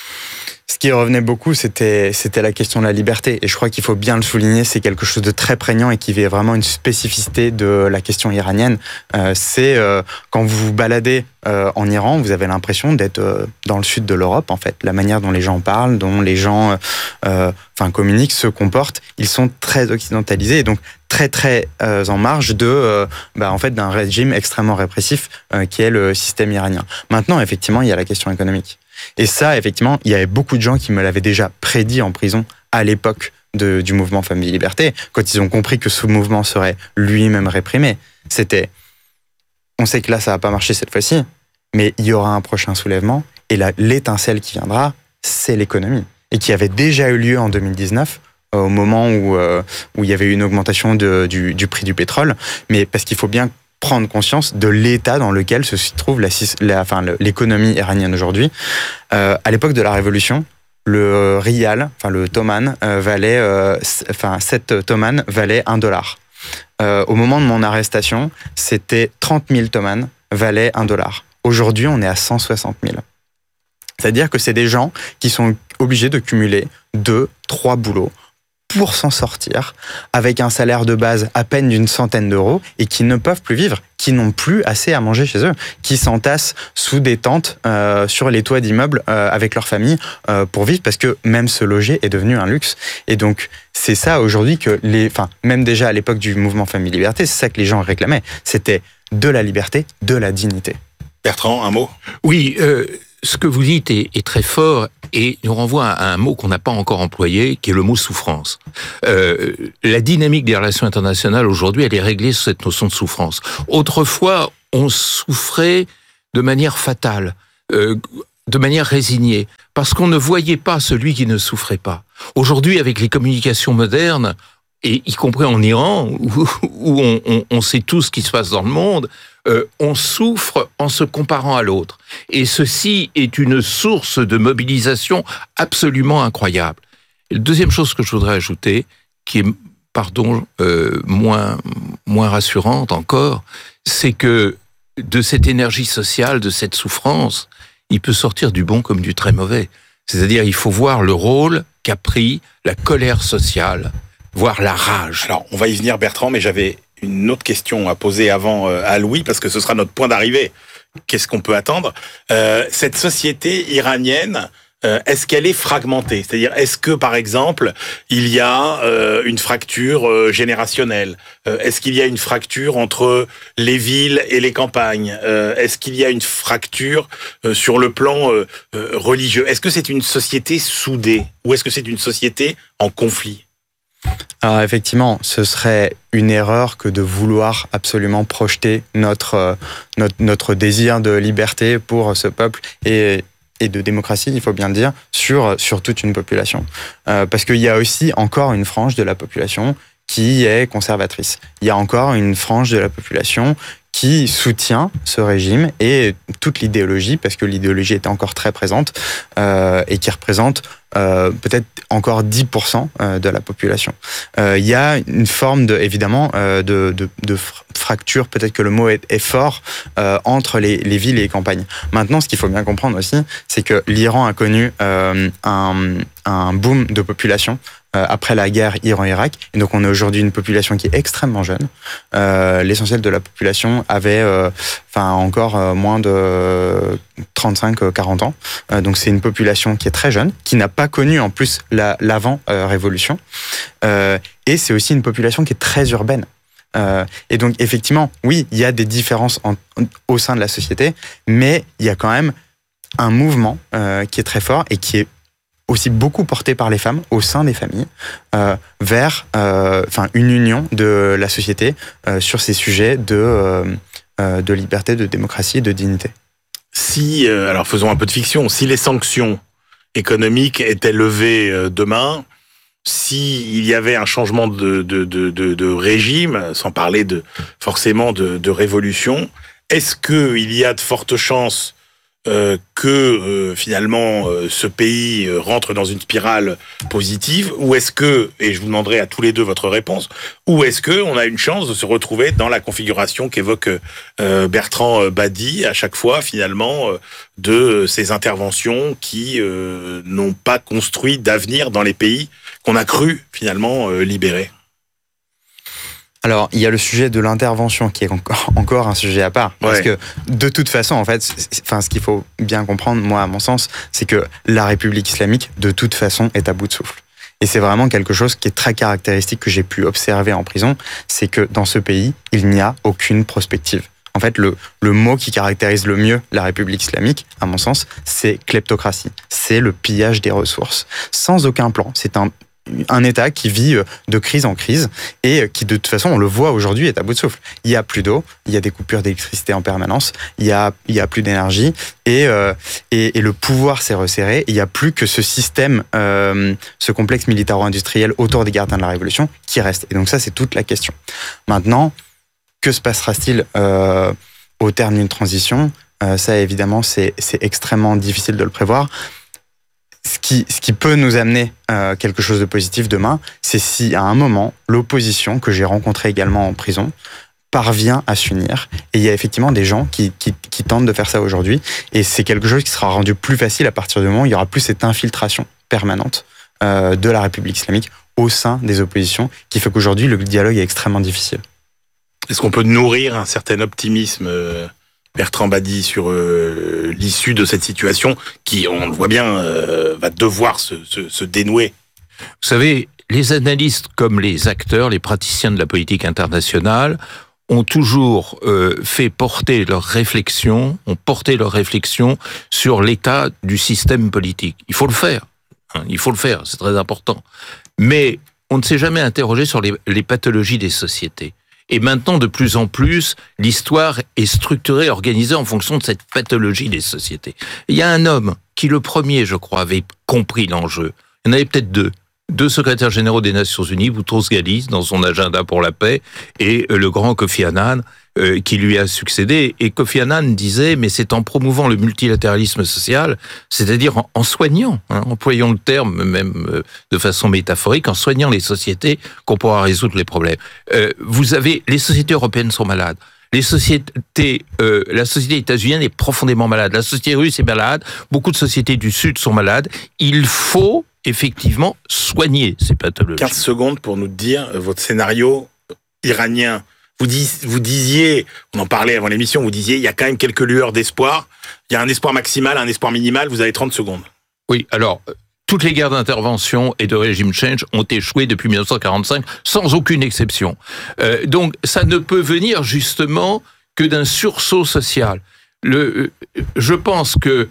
Ce qui revenait beaucoup, c'était c'était la question de la liberté. Et je crois qu'il faut bien le souligner, c'est quelque chose de très prégnant et qui est vraiment une spécificité de la question iranienne. Euh, c'est euh, quand vous vous baladez euh, en Iran, vous avez l'impression d'être euh, dans le sud de l'Europe, en fait. La manière dont les gens parlent, dont les gens euh, enfin, communiquent, se comportent, ils sont très occidentalisés et donc très très euh, en marge de euh, bah, en fait d'un régime extrêmement répressif euh, qui est le système iranien. Maintenant, effectivement, il y a la question économique. Et ça, effectivement, il y avait beaucoup de gens qui me l'avaient déjà prédit en prison à l'époque de, du mouvement Femmes, Vie, Liberté, quand ils ont compris que ce mouvement serait lui-même réprimé. C'était, on sait que là, ça va pas marcher cette fois-ci, mais il y aura un prochain soulèvement, et là, l'étincelle qui viendra, c'est l'économie. Et qui avait déjà eu lieu en deux mille dix-neuf, au moment où, euh, où il y avait eu une augmentation de, du, du prix du pétrole, mais parce qu'il faut bien prendre conscience de l'état dans lequel se trouve la, la, enfin, l'économie iranienne aujourd'hui. Euh, à l'époque de la Révolution, le rial, enfin le toman, euh, valait, euh, enfin sept toman valait un dollar. Euh, au moment de mon arrestation, c'était trente mille toman valaient un dollar. Aujourd'hui, on est à cent soixante mille. C'est-à-dire que c'est des gens qui sont obligés de cumuler deux, trois boulots pour s'en sortir, avec un salaire de base à peine d'une centaine d'euros, et qui ne peuvent plus vivre, qui n'ont plus assez à manger chez eux, qui s'entassent sous des tentes euh, sur les toits d'immeubles euh, avec leur famille euh, pour vivre, parce que même se loger est devenu un luxe. Et donc, c'est ça aujourd'hui que les... Enfin, même déjà à l'époque du mouvement Famille Liberté, c'est ça que les gens réclamaient. C'était de la liberté, de la dignité. Bertrand, un mot ? Oui, euh, ce que vous dites est, est très fort et nous renvoie à un mot qu'on n'a pas encore employé, qui est le mot souffrance. Euh, la dynamique des relations internationales aujourd'hui, elle est réglée sur cette notion de souffrance. Autrefois, on souffrait de manière fatale, euh, de manière résignée, parce qu'on ne voyait pas celui qui ne souffrait pas. Aujourd'hui, avec les communications modernes, et y compris en Iran, où, où on, on, on sait tout ce qui se passe dans le monde, euh, on souffre en se comparant à l'autre. Et ceci est une source de mobilisation absolument incroyable. Et la deuxième chose que je voudrais ajouter, qui est, pardon, euh, moins, moins rassurante encore, c'est que de cette énergie sociale, de cette souffrance, il peut sortir du bon comme du très mauvais. C'est-à-dire, il faut voir le rôle qu'a pris la colère sociale, voire la rage. Alors, on va y venir, Bertrand, mais j'avais une autre question à poser avant euh, à Louis, parce que ce sera notre point d'arrivée. Qu'est-ce qu'on peut attendre ? euh, Cette société iranienne, euh, est-ce qu'elle est fragmentée ? C'est-à-dire, est-ce que, par exemple, il y a euh, une fracture euh, générationnelle ? euh, Est-ce qu'il y a une fracture entre les villes et les campagnes ? euh, Est-ce qu'il y a une fracture euh, sur le plan euh, euh, religieux ? Est-ce que c'est une société soudée ? Ou est-ce que c'est une société en conflit ? Alors effectivement, ce serait une erreur que de vouloir absolument projeter notre, euh, notre, notre désir de liberté pour ce peuple et, et de démocratie, il faut bien le dire, sur, sur toute une population. Euh, parce qu'il y a aussi encore une frange de la population qui est conservatrice. Il y a encore une frange de la population qui soutient ce régime et toute l'idéologie, parce que l'idéologie est encore très présente euh, et qui représente euh, peut-être encore dix pour cent de la population. Euh, il y a une forme, de, évidemment, euh, de, de, de fracture, peut-être que le mot est, est fort, euh, entre les, les villes et les campagnes. Maintenant, ce qu'il faut bien comprendre aussi, c'est que l'Iran a connu euh, un, un boom de population après la guerre Iran-Irak. Et donc, on a aujourd'hui une population qui est extrêmement jeune. Euh, l'essentiel de la population avait euh, enfin, encore euh, moins de trente-cinq à quarante ans. Euh, donc, c'est une population qui est très jeune, qui n'a pas connu en plus la, l'avant-révolution. Euh, et c'est aussi une population qui est très urbaine. Euh, et donc, effectivement, oui, il y a des différences en, en, au sein de la société, mais il y a quand même un mouvement euh, qui est très fort et qui est aussi beaucoup porté par les femmes au sein des familles, euh, vers euh, enfin, une union de la société euh, sur ces sujets de, euh, euh, de liberté, de démocratie et de dignité. Si, euh, alors faisons un peu de fiction, si les sanctions économiques étaient levées euh, demain, s'il y avait un changement de, de, de, de, de régime, sans parler de, forcément de, de révolution, est-ce qu'il y a de fortes chances Euh, que euh, finalement euh, ce pays euh, rentre dans une spirale positive, ou est-ce que, et je vous demanderai à tous les deux votre réponse, ou est-ce que on a une chance de se retrouver dans la configuration qu'évoque euh, Bertrand Badi à chaque fois finalement euh, de ces interventions qui euh, n'ont pas construit d'avenir dans les pays qu'on a cru finalement euh, libérer? Alors, il y a le sujet de l'intervention qui est encore, encore un sujet à part. Parce ouais. que, de toute façon, en fait, enfin, ce qu'il faut bien comprendre, moi, à mon sens, c'est que la République islamique, de toute façon, est à bout de souffle. Et c'est vraiment quelque chose qui est très caractéristique que j'ai pu observer en prison, c'est que dans ce pays, il n'y a aucune prospective. En fait, le, le mot qui caractérise le mieux la République islamique, à mon sens, c'est kleptocratie. C'est le pillage des ressources. Sans aucun plan. C'est un un État qui vit de crise en crise et qui, de toute façon, on le voit aujourd'hui, est à bout de souffle. Il y a plus d'eau, il y a des coupures d'électricité en permanence, il y a, il y a plus d'énergie et, euh, et, et le pouvoir s'est resserré. Il n'y a plus que ce système, euh, ce complexe militaro-industriel autour des gardiens de la Révolution qui reste. Et donc ça, c'est toute la question. Maintenant, Que se passera-t-il euh, au terme d'une transition ? euh, Ça, évidemment, c'est, c'est extrêmement difficile de le prévoir. Ce qui, ce qui peut nous amener euh, quelque chose de positif demain, c'est si à un moment, l'opposition, que j'ai rencontrée également en prison, parvient à s'unir. Et il y a effectivement des gens qui, qui, qui tentent de faire ça aujourd'hui. Et c'est quelque chose qui sera rendu plus facile à partir du moment où il n'y aura plus cette infiltration permanente euh, de la République islamique au sein des oppositions, qui fait qu'aujourd'hui, le dialogue est extrêmement difficile. Est-ce qu'on peut nourrir un certain optimisme, euh, Bertrand Badi, sur euh, l'issue de cette situation qui, on le voit bien, euh, va devoir se, se, se dénouer ? Vous savez, les analystes comme les acteurs, les praticiens de la politique internationale, ont toujours euh, fait porter leurs réflexions, ont porté leurs réflexions sur l'état du système politique. Il faut le faire, hein, il faut le faire, c'est très important. Mais on ne s'est jamais interrogé sur les, les pathologies des sociétés. Et maintenant, de plus en plus, l'histoire est structurée, organisée en fonction de cette pathologie des sociétés. Il y a un homme qui, le premier, je crois, avait compris l'enjeu. Il y en avait peut-être deux. Deux secrétaires généraux des Nations Unies, Boutros-Ghali, dans son agenda pour la paix, et le grand Kofi Annan, euh, qui lui a succédé. Et Kofi Annan disait, mais c'est en promouvant le multilatéralisme social, c'est-à-dire en, en soignant, hein, employons le terme même euh, de façon métaphorique, en soignant les sociétés, qu'on pourra résoudre les problèmes. Euh, vous avez, les sociétés européennes sont malades. Les sociétés, euh, la société états-unienne est profondément malade. La société russe est malade. Beaucoup de sociétés du Sud sont malades. Il faut effectivement soigner ces pathologies. quinze secondes pour nous dire euh, votre scénario iranien. Vous, dis, vous disiez, on en parlait avant l'émission, vous disiez, il y a quand même quelques lueurs d'espoir. Il y a un espoir maximal, un espoir minimal. Vous avez trente secondes. Oui, alors, toutes les guerres d'intervention et de régime change ont échoué depuis dix-neuf cent quarante-cinq, sans aucune exception. Euh, donc, ça ne peut venir justement que d'un sursaut social. Le, je pense que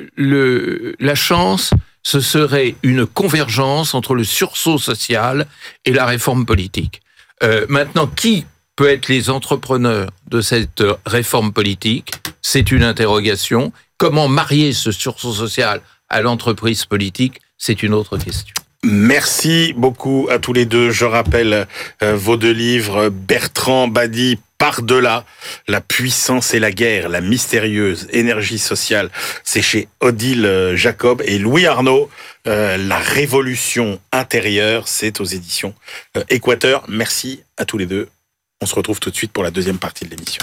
le, la chance, ce serait une convergence entre le sursaut social et la réforme politique. Euh, maintenant, qui peut être les entrepreneurs de cette réforme politique ? C'est une interrogation. Comment marier ce sursaut social à l'entreprise politique ? C'est une autre question. Merci beaucoup à tous les deux. Je rappelle euh, vos deux livres. Bertrand Badi, Par-delà la puissance et la guerre, la mystérieuse énergie sociale. C'est chez Odile Jacob. Et Louis Arnaud, euh, La révolution intérieure. C'est aux éditions euh, Équateur. Merci à tous les deux. On se retrouve tout de suite pour la deuxième partie de l'émission.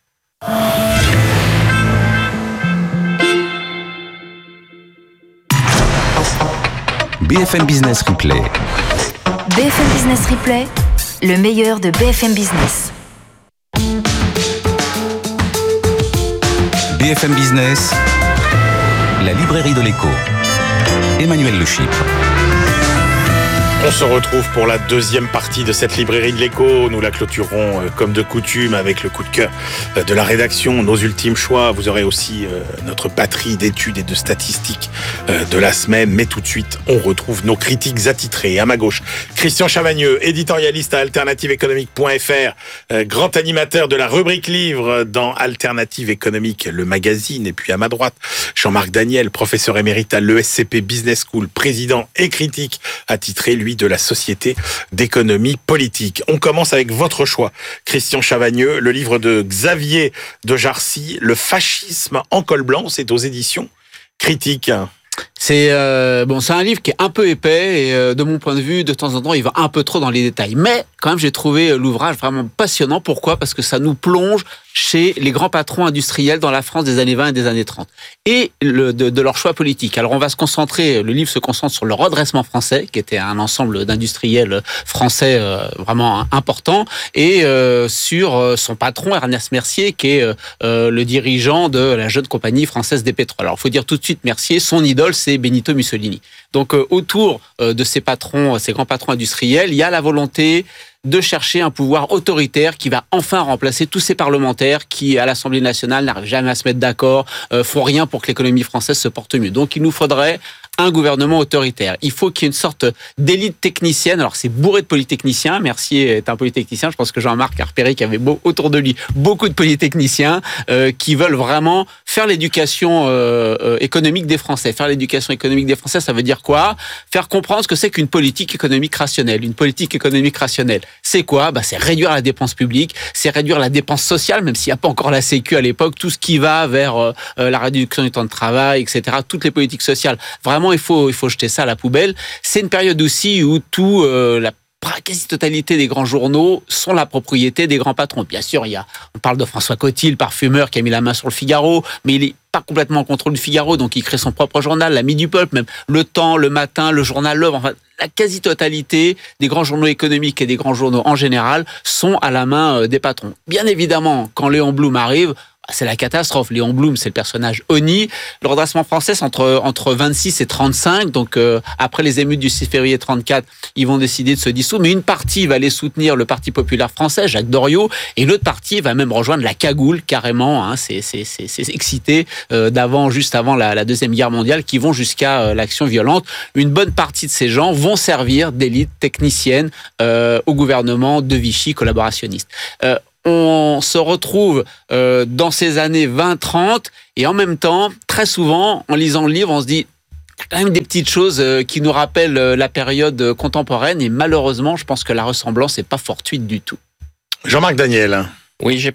B F M Business Replay. B F M Business Replay, le meilleur de B F M Business. B F M Business, la librairie de l'écho. Emmanuel Le Chypre. On se retrouve pour la deuxième partie de cette librairie de l'écho. Nous la clôturons euh, comme de coutume avec le coup de cœur euh, de la rédaction, nos ultimes choix. Vous aurez aussi euh, notre batterie d'études et de statistiques euh, de la semaine. Mais tout de suite, on retrouve nos critiques attitrés. À ma gauche, Christian Chavagneux, éditorialiste à alternative économique point f r, euh, grand animateur de la rubrique livre dans Alternative économique, le magazine. Et puis à ma droite, Jean-Marc Daniel, professeur émérite à l'E S C P Business School, président et critique attitré, lui, de la Société d'économie politique. On commence avec votre choix, Christian Chavagneux, le livre de Xavier de Jarcy, Le fascisme en col blanc, c'est aux éditions Critique. C'est euh, bon, c'est un livre qui est un peu épais et euh, de mon point de vue, de temps en temps, il va un peu trop dans les détails. Mais quand même, j'ai trouvé l'ouvrage vraiment passionnant. Pourquoi ? Parce que ça nous plonge chez les grands patrons industriels dans la France des années vingt et des années trente et le, de, de leur choix politique. Alors, on va se concentrer, le livre se concentre sur le redressement français, qui était un ensemble d'industriels français euh, vraiment important, et euh, sur son patron, Ernest Mercier, qui est euh, le dirigeant de la jeune compagnie française des pétroles. Alors, il faut dire tout de suite, Mercier, son idole, c'est Benito Mussolini. Donc, euh, autour euh, de ces patrons, ces grands patrons industriels, il y a la volonté de chercher un pouvoir autoritaire qui va enfin remplacer tous ces parlementaires qui, à l'Assemblée nationale, n'arrivent jamais à se mettre d'accord, euh, font rien pour que l'économie française se porte mieux. Donc, il nous faudrait un gouvernement autoritaire. Il faut qu'il y ait une sorte d'élite technicienne. Alors, c'est bourré de polytechniciens. Mercier est un polytechnicien. Je pense que Jean-Marc a repéré qu'il y avait beau, autour de lui beaucoup de polytechniciens euh, qui veulent vraiment faire l'éducation euh, euh, économique des Français. Faire l'éducation économique des Français, ça veut dire quoi? Faire comprendre ce que c'est qu'une politique économique rationnelle. Une politique économique rationnelle, c'est quoi? Bah, c'est réduire la dépense publique, c'est réduire la dépense sociale, même s'il n'y a pas encore la Sécu à l'époque, tout ce qui va vers euh, la réduction du temps de travail, et cetera. Toutes les politiques sociales. Vraiment, il faut, il faut jeter ça à la poubelle. C'est une période aussi où tout, euh, la quasi-totalité des grands journaux sont la propriété des grands patrons. Bien sûr, il y a, on parle de François Coty, le parfumeur qui a mis la main sur le Figaro, mais il est pas complètement en contrôle du Figaro, donc il crée son propre journal, l'Ami du Peuple, même Le Temps, Le Matin, le journal L'Œuvre, enfin, la quasi-totalité des grands journaux économiques et des grands journaux en général sont à la main des patrons. Bien évidemment, quand Léon Blum arrive, c'est la catastrophe. Léon Blum, c'est le personnage Oni. Le redressement français, c'est entre, entre vingt-six et trente-cinq. Donc, euh, après les émeutes du six février trente-quatre, ils vont décider de se dissoudre. Mais une partie va aller soutenir le Parti populaire français, Jacques Doriot, et l'autre partie va même rejoindre la cagoule, carrément. Hein, c'est, c'est, c'est, c'est excité euh, d'avant, juste avant la, la Deuxième Guerre mondiale, qui vont jusqu'à euh, l'action violente. Une bonne partie de ces gens vont servir d'élite technicienne euh, au gouvernement de Vichy collaborationniste. Euh, On se retrouve euh, dans ces années vingt trente et en même temps, très souvent, en lisant le livre, on se dit il y a quand même des petites choses euh, qui nous rappellent euh, la période contemporaine et malheureusement, je pense que la ressemblance n'est pas fortuite du tout. Jean-Marc Daniel. Oui, j'ai